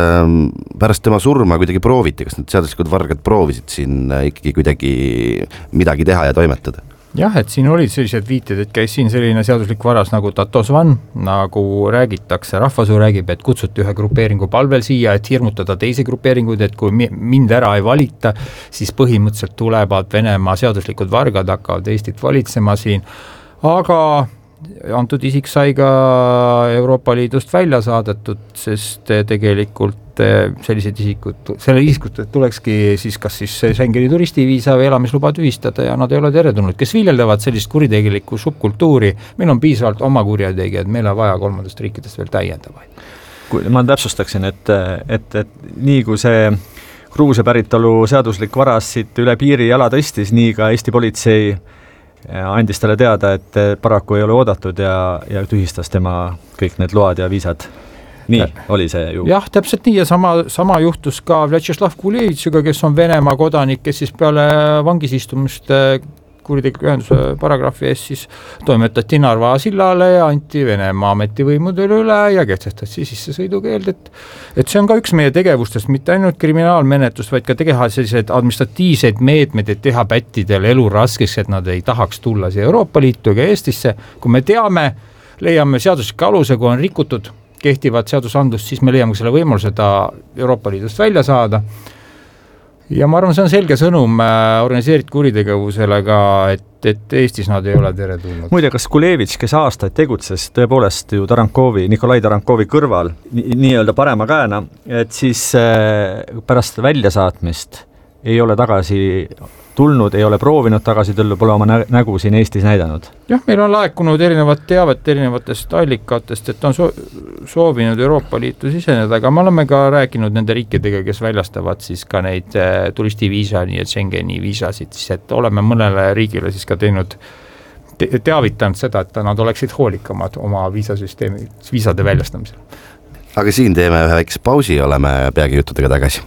pärast tema surma kuidagi prooviti, kas need seaduslikud vargad proovisid siin ikkagi kuidagi midagi teha ja toimetada? Jah, et siin olid sellised viited, et käis siin selline seaduslik varas nagu Tatosvan, nagu räägitakse, rahvasuu räägib, et kutsuti ühe grupeeringu palvel siia, et hirmutada teisi grupeeringuid, et kui mind ära ei valita, siis põhimõtteliselt tulevad Venemaa seaduslikud vargad, hakkavad Eestit valitsema siin, aga antud isik sai ka Euroopa Liidust välja saadetud, sest tegelikult sellised isikud tulekski siis kas siis Schengeni turistiviisa või elamisluba tühistada ja nad ei ole teretulnud, kes viljeldavad sellist kuritegelikku subkultuuri, meil on piisavalt oma kurjategijad, meil on vaja kolmandast riikidest veel täiendavaid. Ma täpsustaksin, et nii kui see Gruusia päritolu seaduslik varas siit üle piiri jala tõstis, nii ka Eesti politsei andis talle teada, et paraku ei ole oodatud ja tühistas tema kõik need load ja viisad. Nii oli see ju. Jah, täpselt nii ja sama juhtus ka Vjatšeslav Kulevitšiga, kes on Venemaa kodanik, kes siis peale vangisistumist kuritegeliku ühenduse paragrahvi ees siis toimetati Narva sillale ja anti Venemaa ametivõimudele üle ja kehtestati sisse sõidukeeld, et see on ka üks meie tegevustest, mitte ainult kriminaalmenetlust, vaid ka teha sellised administratiivseid meetmed, et teha pättidel elu raskeks, et nad ei tahaks tulla siia Euroopa Liitu ega Eestisse. Kui me teame, leiame seadusliku aluse, kui on rikutud kehtivad seadusandlust, siis me leiame selle võimaluse ta Euroopa Liidust välja saada. Ja ma arvan, see on selge sõnum organiseeritud kuritegevusele ka, et Eestis nad ei ole teretulnud. Muide, kas Kulevitš, kes aastaid tegutses tõepoolest ju Nikolai Tarankovi kõrval nii-öelda parema käena, et siis pärast väljasaatmist ei ole tagasi tulnud, ei ole proovinud tagasi tulla, pole oma nägu siin Eestis näidanud. Jah, meil on laekunud erinevat teavet erinevatest allikatest, et on soovinud Euroopa Liitu siseneda, aga me oleme ka rääkinud nende riikidega, kes väljastavad siis ka neid turistiviisa, nii et Schengeni viisasid, siis et oleme mõnele riigile siis ka teavitanud seda, et nad oleksid hoolikamad oma viisade väljastamisel. Aga siin teeme ühe väikse pausi, oleme peagi juttudega tagasi.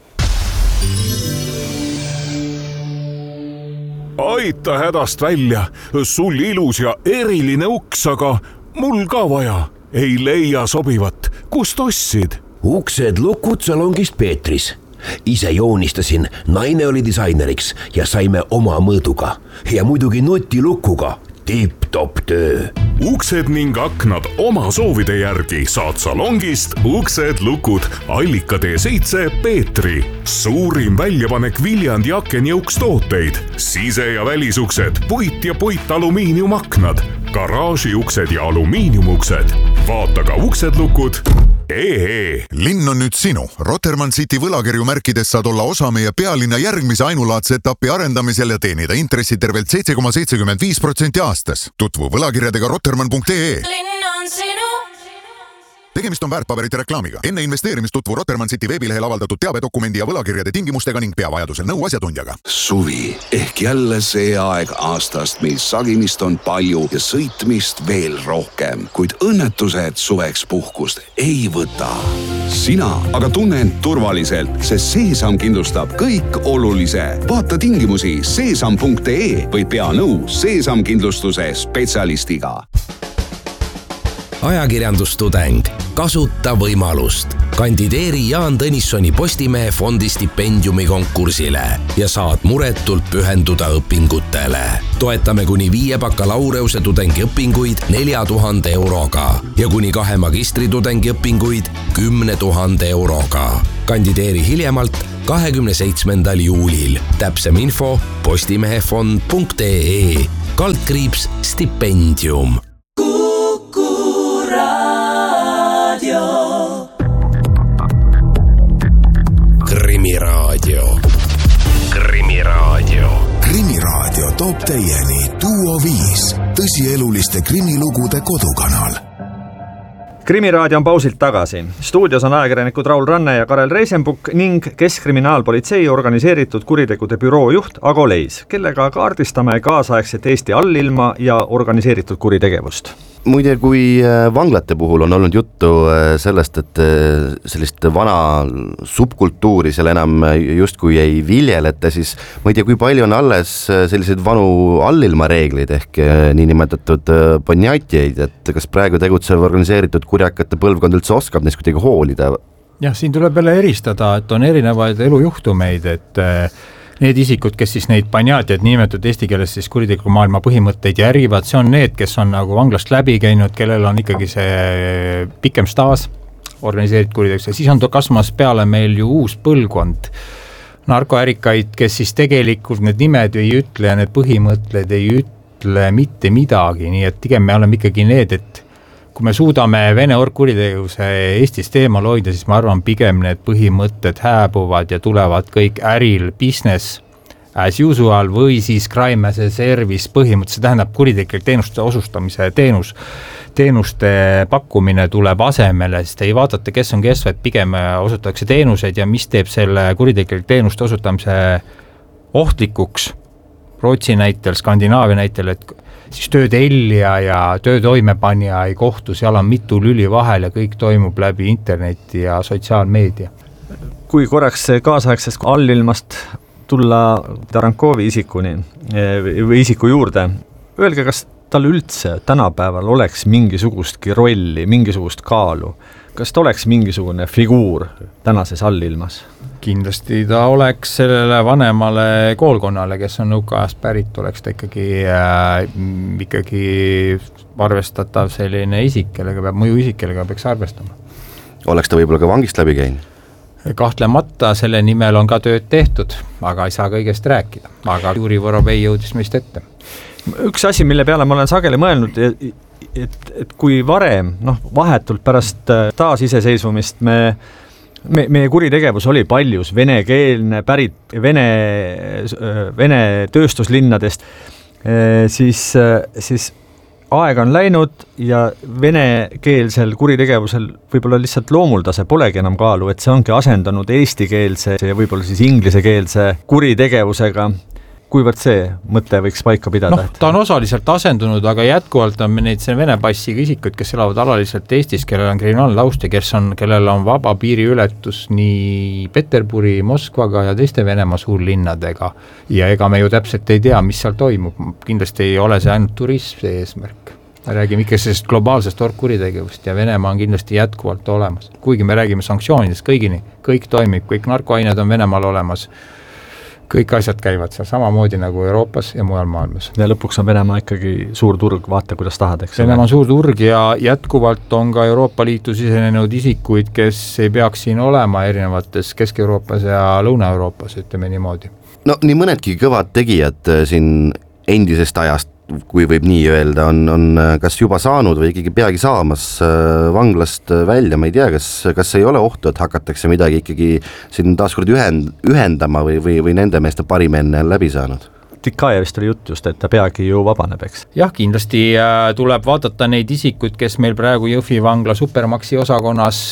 Aita hädast välja, sul ilus ja eriline uks, aga mul ka vaja. Ei leia sobivat, kust ostsid? Uksed lukud salongist Peetris. Ise joonistasin, naine oli disaineriks ja saime oma mõõduga. Ja muidugi nutilukuga. Tipp-top töö. Uksed ning aknad oma soovide järgi saad salongist uksed lukud Allika D7 Peetri. Suurim väljapanek Viljandi akenjõuks tooteid. Sise- ja välisuksed, puit ja puitalumiiniumaknad, garaažiuksed ja alumiiniumuksed. Vaata ka uksed lukud. Linn on nüüd sinu. Rotermann City võlakirju märkides saad olla osa meie pealinna järgmise ainulaadse etapi arendamisel ja teenida intressi tervelt 7,75% aastas. Tutvu võlakirjadega rotermann.ee. Linn on sinu. tegemist on väärtpaberite reklaamiga. Enne investeerimist tutvu Roterman City veebilehel avaldatud teabedokumendi ja võlakirjade tingimustega ning pea vajadusel nõu asjatundjaga. Suvi ehk jälle see aeg aastast, mil sagimist on palju ja sõitmist veel rohkem, kuid õnnetused suveks puhkust ei võta. Sina aga tunne end turvaliselt, sest Seesam kindlustab kõik olulise. Vaata tingimusi seesam.ee või pea nõu Seesam kindlustuse spetsialistiga. Ajakirjandustudeng, kasuta võimalust. Kandideeri Jaan Tõnissoni Postimehe fondi stipendiumi konkursile ja saad muretult pühenduda õpingutele. Toetame kuni 5 bakalaureuse tudengiõpinguid 4000 euroga ja kuni 2 magistritudengi õpinguid 10 000 euroga. Kandideeri hiljemalt 27. juulil. Täpsem info postimehefond.ee /stipendium. Krimiraadio. Krimiraadio toob teieni Duo 5, tõsieluliste krimilugude kodukanal. Krimiraadio on pausilt tagasi. Stuudios on ajakirjanikud Raul Ranne ja Karel Reisenbuk ning Keskkriminaalpolitsei organiseeritud kuritegude büroo juht Ago Leis, kellega kaardistame kaasaegset Eesti allilma ja organiseeritud kuritegevust. Muide, kui vanglate puhul on olnud juttu sellest, et sellist vana subkultuuri seal enam justkui ei viljeleta, siis ma ei tea, kui palju on alles selliseid vanu allilma reegleid ehk niinimetatud ponjatjeid, et kas praegu tegutsev organiseeritud kurjakate põlvkond üldse oskab neist kuidagi hoolida? Jah, siin tuleb jälle eristada, et on erinevaid elujuhtumeid, et need isikud, kes siis neid panjatjaid nimetatud eesti keeles siis kuritegeliku maailma põhimõtteid järgivad, see on need, kes on nagu vanglast läbi käinud, kellel on ikkagi see pikem staas organiseeritud kuritegevus ja siis on kasvamas peale meil ju uus põlvkond narkoärikaid, kes siis tegelikult need nimed ei ütle ja need põhimõtted ei ütle mitte midagi, nii et pigem me oleme ikkagi need, et kui me suudame Vene orgkuritegevuse Eestist eemal hoida, siis ma arvan, pigem need põhimõtted hääbuvad ja tulevad kõik äril business as usual või siis crime as a service põhimõte, see tähendab kuritegelik teenuste osustamise teenuste pakkumine tuleb asemele, sest ei vaadata, kes on kes, vaid pigem osutatakse teenuseid ja mis teeb selle kuritegelik teenuste osutamise ohtlikuks Rootsi näitel, Skandinaavia näitel, et siis töötellija ja töötoimepanja ei kohtu, seal on mitu lüli vahel ja kõik toimub läbi interneti ja sotsiaalmeedia. Kui korraks kaasaegsest allilmast tulla Tarankovi isikuni või isiku juurde, öelge, kas tal üldse tänapäeval oleks mingisugustki rolli, mingisugust kaalu? Kas ta oleks mingisugune figuur tänases allilmas? Kindlasti ta oleks sellele vanemale koolkonnale, kes on nõukaajast pärit, oleks ta ikkagi arvestatav selline isik, kellega peaks arvestama. Oleks ta võib-olla ka vangist läbi käinud? Kahtlemata selle nimel on ka tööd tehtud, aga ei saa kõigest rääkida. Aga Juri Vorovei jõudis meist ette. Üks asi, mille peale ma olen sageli mõelnud, et kui varem, vahetult pärast taasiseseisvumist meie kuritegevus oli paljus venekeelne, pärit Vene tööstuslinnadest, siis aega on läinud ja venekeelsel kuritegevusel võib-olla lihtsalt loomuldase polegi enam kaalu, et see ongi asendanud eestikeelse ja võib-olla siis inglisekeelse kuritegevusega. Kuivõrd see mõte võiks paika pidada? Ta on osaliselt asendunud, aga jätkuvalt on neid Vene passiga isikud, kes elavad alaliselt Eestis, kellel on kriminaalne taust ja kellel on vaba piiriületus nii Peterburi, Moskvaga ja teiste Venemaa suurlinnadega. Ja ega me ju täpselt ei tea, mis seal toimub. Kindlasti ei ole see ainult turism see eesmärk. Me räägime ikka sellest globaalsest orgkuritegevust ja Venemaa on kindlasti jätkuvalt olemas. Kuigi me räägime sanktsioonidest kõigini, kõik toimib, kõik narkoained on Venemaal olemas. Kõik asjad käivad seal samamoodi nagu Euroopas ja mujal maailmas. Ja lõpuks on Venemaa ikkagi suur turg, vaata kuidas tahad, eks. Venemaa on suur turg ja jätkuvalt on ka Euroopa Liitu sisenenud isikuid, kes ei peaks siin olema erinevates Kesk-Euroopas ja Lõuna-Euroopas, ütleme niimoodi. No nii mõnedki kõvad tegijad siin endisest ajast, kui võib nii öelda, on kas juba saanud või ikkagi peagi saamas vanglast välja, ma ei tea, kas ei ole ohtu, et hakatakse midagi ikkagi siin taaskord ühendama või nende meeste parim enne läbi saanud? Tikajevist oli jutt just, et ta peagi ju vabaneb, eks? Jah, kindlasti tuleb vaadata neid isikuid, kes meil praegu Jõhvi vangla Supermaxi osakonnas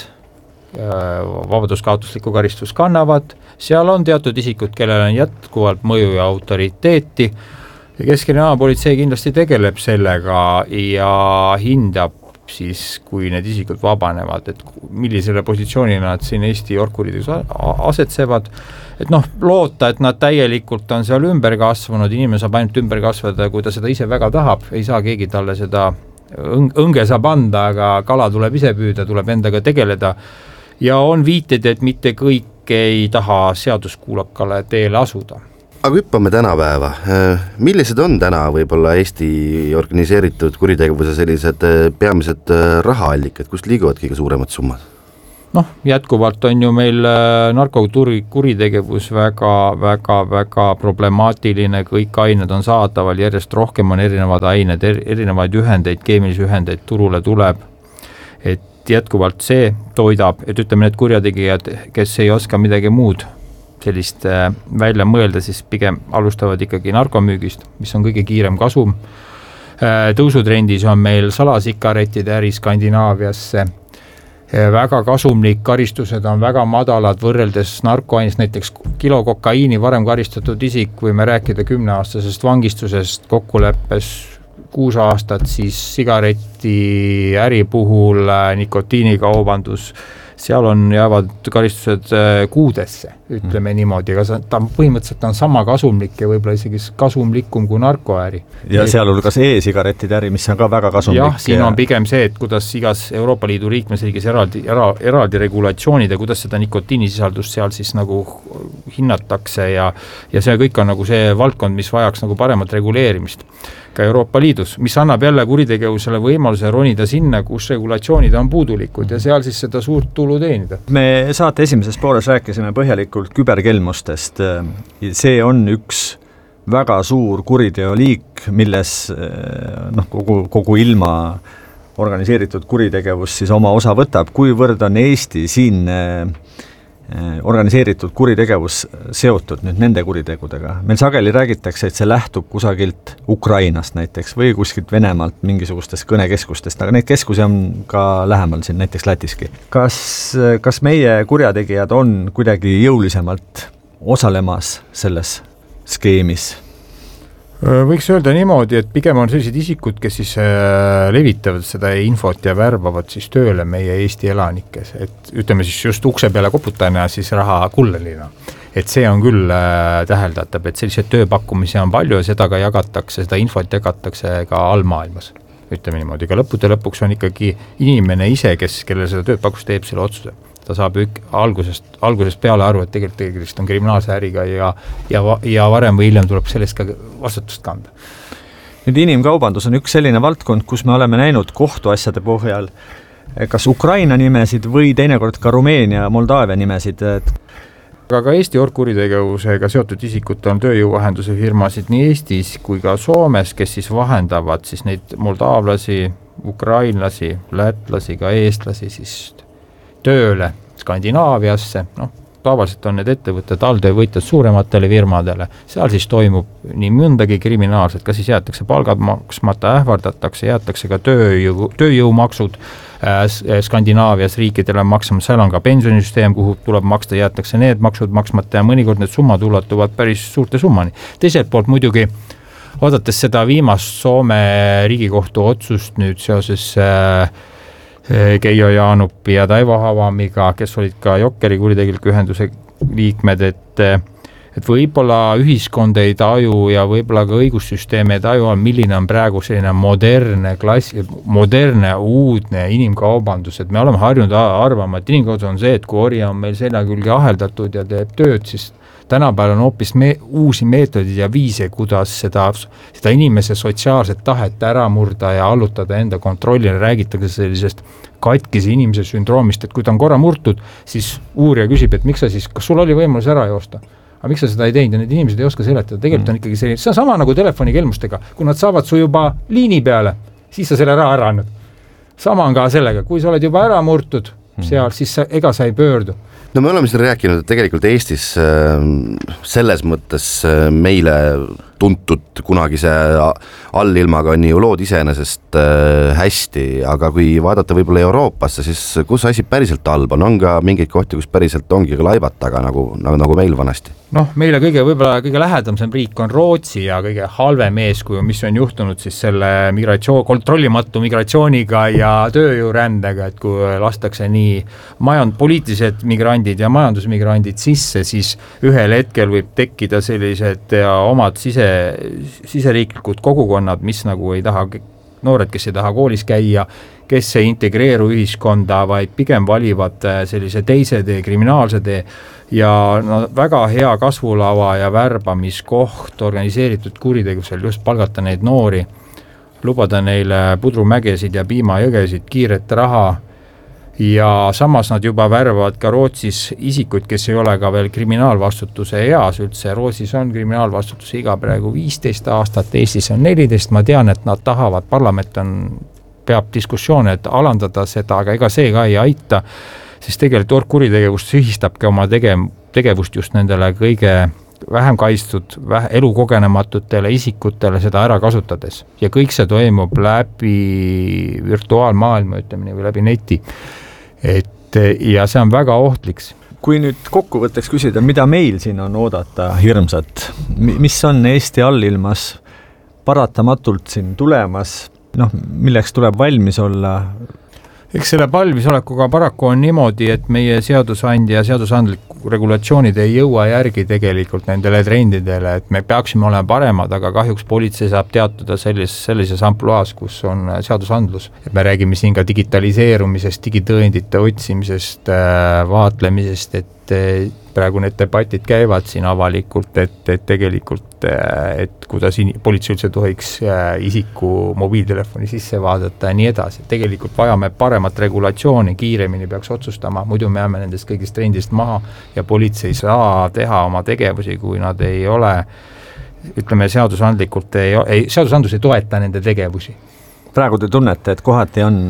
vabaduskaotuslikku karistust kannavad, seal on teatud isikud, kellel on jätkuvalt mõju ja autoriteeti ja Keskkriminaalpolitsei kindlasti tegeleb sellega ja hindab siis, kui need isikud vabanevad, et millisele positsioonile nad siin Eesti orkurides asetsevad, et loota, et nad täielikult on seal ümber kasvanud, inimene saab ainult ümber kasvada, kui ta seda ise väga tahab, ei saa keegi talle seda õnge saab anda, aga kala tuleb ise püüda, tuleb endaga tegeleda ja on viited, et mitte kõik ei taha seaduskuulakale teele asuda. Aga hüppame tänapäeva. Millised on täna võib-olla Eesti organiseeritud kuritegevuse sellised peamised rahaallikad, kust liiguvad kõige suuremad summad? Jätkuvalt on ju meil narkokuritegevus väga problemaatiline, kõik ained on saadaval, järjest rohkem on erinevad ained, erinevaid ühendeid, keemilisi ühendeid turule tuleb, et jätkuvalt see toidab, et ütleme need kurjategijad, kes ei oska midagi muud sellist välja mõelda, siis pigem alustavad ikkagi narkomüügist, mis on kõige kiirem kasum. Tõusutrendis on meil salasikarettide äri Skandinaaviasse, väga kasumlik, karistused on väga madalad võrreldes narkoainist, näiteks kilo kokaiini varem karistatud isik, kui me rääkida 10-aastasest vangistusest kokkuleppes 6 aastat, siis sigareti äri puhul nikotiinikaubandus, seal jäävad karistused kuudesse, ütleme niimoodi, aga ta põhimõtteliselt on sama kasumlik ja võib-olla isegi kasumlikum kui narkoäri. Ja sealhulgas e-sigaretide äri, mis on ka väga kasumlik. Jah, siin on pigem see, et kuidas igas Euroopa Liidu liikmesriigis eraldi regulatsioonid ja kuidas seda nikotiinisisaldust seal siis nagu hinnatakse ja see kõik on nagu see valdkond, mis vajaks nagu paremat reguleerimist ka Euroopa Liidus, mis annab jälle kuritegevusele võimaluse ronida sinna, kus regulatsioonid on puudulikud ja seal siis seda suurt tulu teenida. Me saate esimeses pooles rääkisime põhjalikult küberkelmustest. See on üks väga suur kuriteoliik, milles kogu ilma organiseeritud kuritegevus siis oma osa võtab. Kuivõrd on Eesti siin organiseeritud kuritegevus seotud nüüd nende kuritegudega? Meil sageli räägitakse, et see lähtub kusagilt Ukrainast näiteks või kuskilt Venemaalt mingisugustest kõnekeskustest, aga neid keskusi on ka lähemal siin näiteks Lätiski. Kas meie kurjategijad on kuidagi jõulisemalt osalemas selles skeemis? Võiks öelda niimoodi, et pigem on sellised isikud, kes siis levitavad seda infot ja värbavad siis tööle meie Eesti elanikes, et ütleme siis just ukse peale koputajana siis raha kullelina. Et see on küll täheldatab, et sellised tööpakkumisi on palju ja seda ka jagatakse, seda infot jagatakse ka allmaailmas, ütleme niimoodi, aga lõpuks on ikkagi inimene ise, kellele seda tööpakkus teeb selle otsuse. Ta saab algusest peale aru, et tegelikult on kriminaalse äriga ja varem või hiljem tuleb sellest ka vastutust kanda. Nüüd inimkaubandus on üks selline valdkond, kus me oleme näinud kohtuasjade põhjal kas Ukraina nimesid või teinekord ka Rumeenia ja Moldaavia nimesid. Aga ka Eesti orkuritegevusega seotud isikut on tööjõuvahenduse firmasid nii Eestis kui ka Soomes, kes siis vahendavad siis neid moldaavlasi, ukrainlasi, lätlasi, ka eestlasi siis tööle Skandinaaviasse, tavaliselt on need ettevõtted alltöövõitjad suurematele firmadele, seal siis toimub nii mõndagi kriminaalselt, kas siis jäetakse palgad maksmata, ähvardatakse, jäetakse ka tööjõumaksud Skandinaavias riikidele maksama, seal on ka pensionisüsteem, kuhu tuleb maksta, jäetakse need maksud maksmata ja mõnikord need summad ulatuvad päris suurte summani. Teiselt poolt muidugi, vaadates seda viimast Soome riigikohtu otsust nüüd seoses Keijo Jaanupi ja Taivo Havamiga, kes olid ka Jokkeri kuritegeliku ühenduse liikmed, et võib-olla ühiskond ei taju ja võib-olla ka õigussüsteem ei taju, milline on praegu selline moderne uudne inimkaubandus, et me oleme harjunud arvama, et inimkaubandus on see, et kui ori on meil selja külge aheldatud ja teeb tööd, siis tänapäeval on hoopis uusi meetodid ja viise, kuidas seda inimese sotsiaalset tahet ära murda ja allutada enda kontrollile, räägitakse sellisest katkise inimese sündroomist, et kui ta on korra murtud, siis uurija küsib, et miks sa siis, kas sul oli võimalus ära joosta? Aga miks sa seda ei teinud ja need inimesed ei oska seletada, tegelikult on ikkagi selline, see on sama nagu telefonikelmustega, kui nad saavad su juba liini peale, siis sa selle ära andnud. Sama on ka sellega, kui sa oled juba ära murtud seal, siis ega sa ei pöördu. No me oleme siin rääkinud, et tegelikult Eestis selles mõttes meile tuntud kunagise allilmaga on ju lood iseenesest hästi, aga kui vaadata võib-olla Euroopasse, siis kus asi päriselt halb on ka mingeid kohti, kus päriselt ongi ka laivad taga, nagu meil vanasti? Meile võib-olla kõige lähedam riik on Rootsi ja kõige halvem eeskuju, mis on juhtunud siis selle kontrollimatu migratsiooniga ja tööjõurändega, et kui lastakse nii poliitilised migrandid ja majandusmigrandid sisse, siis ühel hetkel võib tekkida sellised omad siseriiklikud kogukonnad, mis nagu ei taha, noored, kes ei taha koolis käia, kes ei integreeru ühiskonda, vaid pigem valivad sellise teise tee, kriminaalse tee ja väga hea kasvulava ja värbamiskoht organiseeritud kuritegevusel just palgata neid noori, lubada neile pudrumägesid ja piimajõgesid, kiiret raha ja samas nad juba värvavad ka Rootsis isikuid, kes ei ole ka veel kriminaalvastutuse eas üldse. Rootsis on kriminaalvastutuse iga praegu 15 aastat, Eestis on 14, ma tean, et nad tahavad, parlament peab diskussioone, et alandada seda, aga ega see ka ei aita, sest tegelikult kuritegevust sühistabki oma tegevust just nendele kõige vähem kaitstud, elukogenematutele isikutele seda ära kasutades. Ja kõik see toimub läbi virtuaalmaailma, ütleme nii, või läbi neti. Ja see on väga ohtliks. Kui nüüd kokkuvõtteks küsida, mida meil siin on oodata hirmsat, mis on Eesti allilmas paratamatult siin tulemas, milleks tuleb valmis olla? Eks selle valmisolekuga paraku on niimoodi, et meie seadusandja ja seadusandlik regulatsioonid ei jõua järgi tegelikult nendele trendidele, et me peaksime olema paremad, aga kahjuks politsei saab teatuda sellises ampluaas, kus on seadusandlus. Et me räägime siin ka digitaliseerumisest, digitõendite otsimisest, vaatlemisest, et praegu need debatid käivad siin avalikult, et tegelikult, et kuidas politsei üldse tohiks isiku mobiiltelefoni sisse vaadata ja nii edasi. Tegelikult vajame paremat regulatsiooni, kiiremini peaks otsustama, muidu me jääme nendest kõigist trendist maha ja politsei saa teha oma tegevusi, kui nad ei ole, ütleme seadusandlikult, seadusandlus ei toeta nende tegevusi. Praegu te tunnete, et kohati on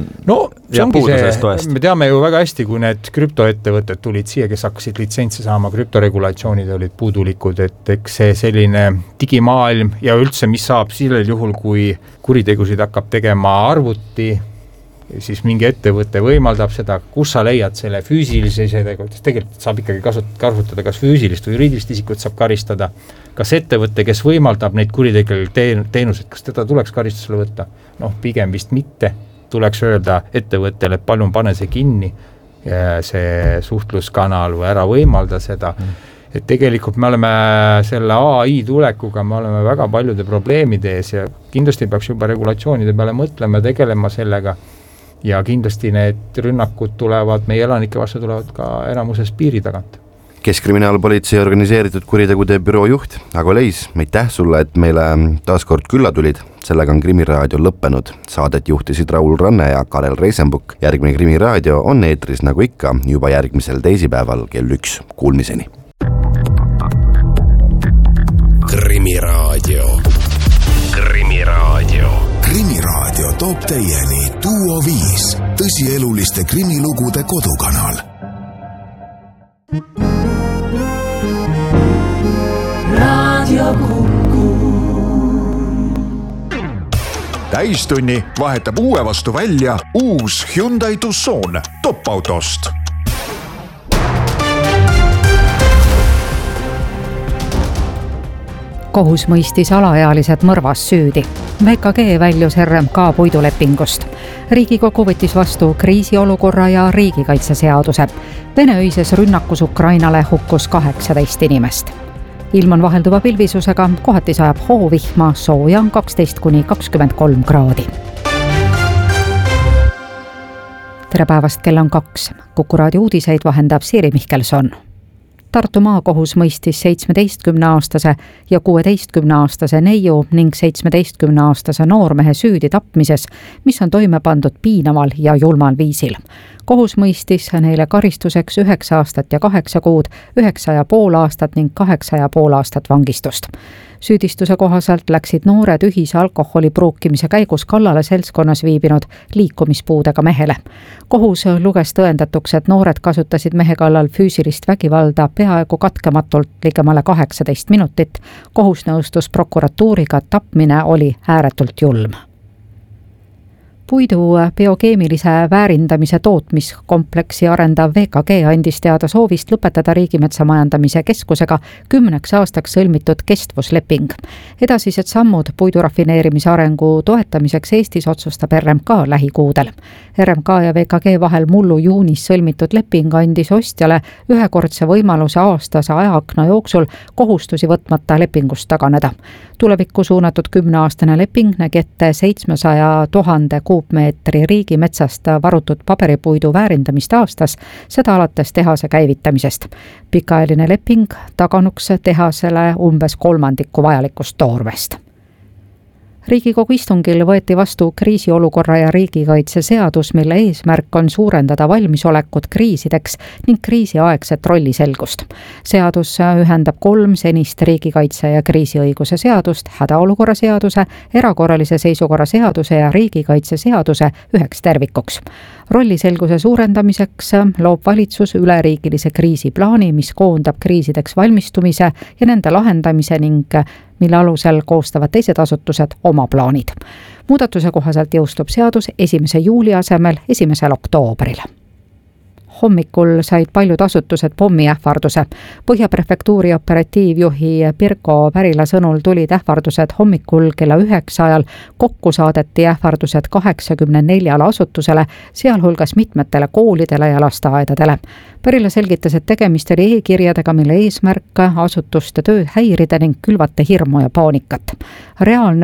me teame ju väga hästi, kui need krüptoettevõtted tulid siia, kes hakkasid litsentsi saama, krüptoregulatsioonid olid puudulikud, et eks see selline digimaailm ja üldse, mis saab sellel juhul, kui kuritegusid hakkab tegema arvuti, siis mingi ettevõte võimaldab seda, kus sa leiad selle füüsilise, tegelikult saab ikkagi kasutada kas füüsilist või juriidilist isikut saab karistada, kas ettevõte, kes võimaldab neid kuritegelikke teenuseid, kas teda tuleks karistusele võtta? Pigem vist mitte, tuleks öelda ettevõttele, et palun pane see kinni, see suhtluskanal või ära võimalda seda. Et tegelikult me oleme selle AI tulekuga, me oleme väga paljude probleemide ees ja kindlasti peaks juba regulatsioonide peale mõtlema, tegelema sellega ja kindlasti need rünnakud tulevad, meie elanike vastu tulevad ka enamuses piiri tagant. Keskkriminaalpolitsei organiseeritud kuritegude büroo juht Ago Leis, aitäh sulle, et meile taas kord külla tulid. Sellega on Krimiraadio lõppenud. Saadet juhtisid Raul Ranne ja Karel Reisenbuk. Järgmine Krimiraadio on eetris nagu ikka juba järgmisel teisipäeval kell 1. Kuulmiseni. Krimiraadio. Krimiraadio toob teieni Duo 5, tõsieluliste krimilugude kodukanal. Radio Kuku. Täistunni vahetab uue vastu välja uus Hyundai Tucson top-autost. Kohus mõistis alaealised mõrvas süüdi. VKG väljus RMK puidulepingust. Riigikogu võttis vastu kriisiolukorra ja riigikaitseseaduse. Vene öises rünnakus Ukrainale hukkus 18 inimest. Ilm on vahelduva pilvisusega, kohati sajab hoovihma, sooja on 12–23 kraadi. Tere päevast, kell on 2. Kuku raadio uudiseid vahendab Siiri Mihkelson. Tartu maakohus mõistis 17-aastase ja 16-aastase neiu ning 17-aastase noormehe süüdi tapmises, mis on toime pandud piinaval ja julmal viisil. Kohus mõistis neile karistuseks 9 aastat ja 8 kuud, 9,5 aastat ning 8,5 aastat vangistust. Süüdistuse kohaselt läksid noored ühise alkoholi pruukimise käigus kallale seltskonnas viibinud liikumispuudega mehele. Kohus luges tõendatuks, et noored kasutasid mehe kallal füüsilist vägivalda peaaegu katkematult ligemale 18 minutit. Kohus nõustus prokuratuuriga, tapmine oli ääretult julm. Puidu biokeemilise väärindamise tootmiskompleksi arendav VKG andis teada soovist lõpetada Riigimetsa Majandamise Keskusega 10 aastaks sõlmitud kestvusleping. Edasised sammud puidurafineerimise arengu toetamiseks Eestis otsustab RMK lähikuudel. RMK ja VKG vahel mullu juunis sõlmitud leping andis ostjale ühekordse võimaluse aastase ajaakna jooksul kohustusi võtmata lepingust taganeda. Tulevikku suunatud 10-aastane leping nägi ette 700 000 kuupmeetri riigimetsast varutud paberipuidu väärindamist aastas, seda alates tehase käivitamisest. Pikaajaline leping taganuks tehasele umbes 1/3 vajalikust toormest. Riigikogu istungil võeti vastu kriisiolukorra ja riigikaitse seadus, mille eesmärk on suurendada valmisolekut kriisideks ning kriisiaegset rolliselgust. Seadus ühendab 3 senist riigikaitse ja kriisiõiguse seadust, hädaolukorra seaduse, erakorralise seisukorra seaduse ja riigikaitse seaduse üheks tervikuks. Rolliselguse suurendamiseks loob valitsus üleriigilise kriisiplaani, mis koondab kriisideks valmistumise ja nende lahendamise ning mille alusel koostavad teised asutused oma plaanid. Muudatuse kohaselt jõustub seadus 1. juuli asemel 1. oktoobril. Hommikul said paljud asutused pommiähvarduse. Põhjaprefektuuri operatiivjuhi Pirko Pärila sõnul tulid ähvardused hommikul kella 9 ajal. Kokku saadeti ähvardused 84 asutusele, sealhulgas mitmetele koolidele ja lasteaedadele. Pärila selgitas, et tegemist oli e-kirjadega, mille eesmärk asutuste tööd häirida ning külvata hirmu ja paanikat. Reaalne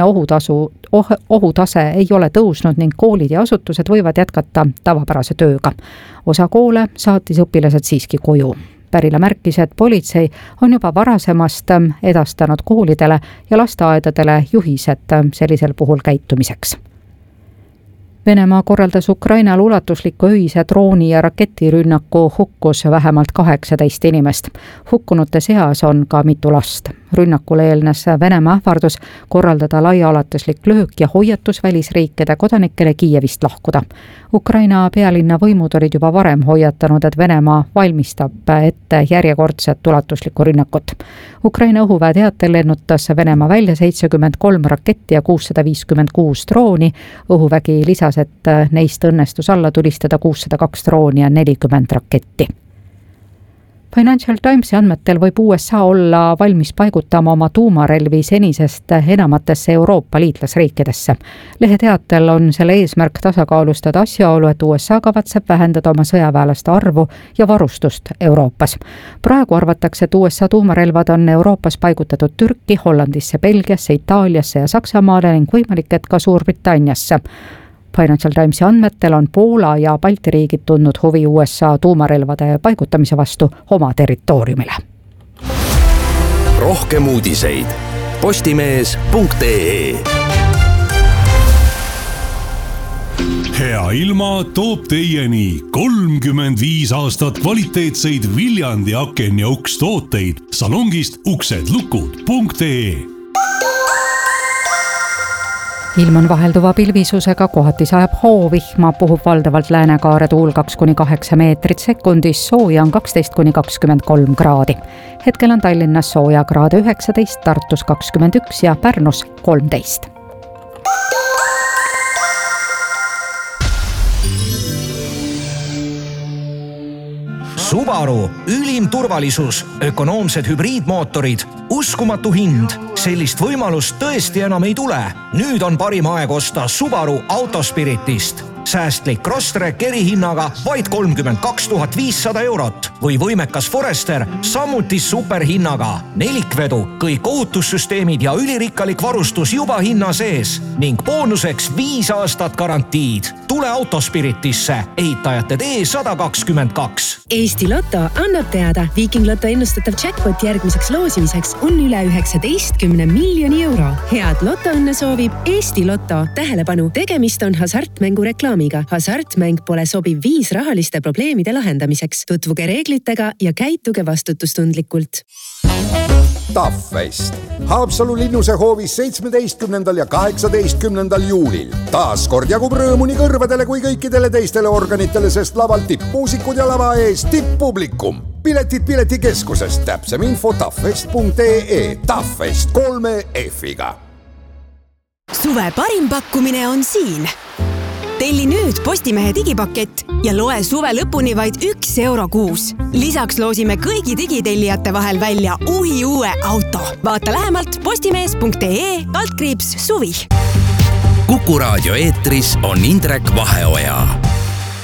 ohutase ei ole tõusnud ning koolid ja asutused võivad jätkata tavapärase tööga. Osa koole saatis õpilased siiski koju. Pärila märkis, et politsei on juba varasemast edastanud koolidele ja lasteaedadele juhised sellisel puhul käitumiseks. Venemaa korraldas Ukrainal ulatusliku öise drooni- ja raketirünnaku, hukkus vähemalt 18 inimest. Hukkunute seas on ka mitu last. Rünnakule eelnes Venemaa ähvardus korraldada laiaulatuslik löök ja hoiatus välisriikide kodanikele Kiievist lahkuda. Ukraina pealinna võimud olid juba varem hoiatanud, et Venemaa valmistab ette järjekordset ulatuslikku rünnakut. Ukraina õhuväe teatel lennutas Venemaa välja 73 raketti ja 656 drooni. Õhuvägi lisas, et neist õnnestus alla tulistada 602 drooni ja 40 raketti. Financial Timesi andmetel võib USA olla valmis paigutama oma tuumarelvi senisest enamatesse Euroopa liitlasriikidesse. Lehe teatel on selle eesmärk tasakaalustada asjaolu, et USA kavatseb vähendada oma sõjaväelaste arvu ja varustust Euroopas. Praegu arvatakse, et USA tuumarelvad on Euroopas paigutatud Türki, Hollandisse, Belgiasse, Itaaliasse ja Saksamaale ning võimalik, et ka Suurbritanniasse. Financial Timesi andmetel on Poola ja Balti riigid tundnud huvi USA tuumarelvade paigutamise vastu oma territooriumile. Rohkem uudiseid postimees.ee. Hea ilma toob teieni 35 aastat kvaliteetseid Viljandi aken ja uks tooteid salongist uksedlukud.ee. Ilm on vahelduva pilvisusega, kohati sajab hoovihma, puhub valdavalt läänekaare tuul 2-8 meetrit sekundis, sooja on 12-23 kraadi. Hetkel on Tallinnas sooja kraade 19, Tartus 21 ja Pärnus 13. Subaru, ülim turvalisus, ökonoomsed hübriidmootorid, uskumatu hind. Sellist võimalust tõesti enam ei tule. Nüüd on parim aeg osta Subaru Autospiritist. Säästlik Crosstrek erihinnaga vaid 32 500 eurot või võimekas Forester samuti superhinnaga. Nelikvedu, kõik ohutussüsteemid ja ülirikkalik varustus juba hinna sees ning boonuseks 5 aastat garantiid. Tule Autospiritisse, ehitajate tee 122. Eesti Lotto annab teada, Viking Lotto ennustatav jackpot järgmiseks loosimiseks on üle 19 miljoni euro. Head lotoõnne soovib Eesti Lotto. Tähelepanu, tegemist on hasartmängu reklaam. reklaamiga. Hasartmäng pole sobiv viis rahaliste probleemide lahendamiseks. Tutvuge reeglitega ja käituge vastutustundlikult. TAF-fest. Haapsalu linnuse hoovis 17. ja 18. juulil. Taaskord jagub rõõmu nii kõrvadele kui kõikidele teistele organitele, sest laval tippmuusikud ja lava ees tipppublikum. Piletid piletikeskusest, täpsem info taffest.ee. TAF-fest 3 F-iga. Suve parim pakkumine on siin. Telli nüüd Postimehe digipakett ja loe suve lõpuni vaid €1 kuus. Lisaks loosime kõigi digitellijate vahel välja uue auto. Vaata lähemalt postimees.ee/suvi. Kuku raadio eetris on Indrek Vaheoja.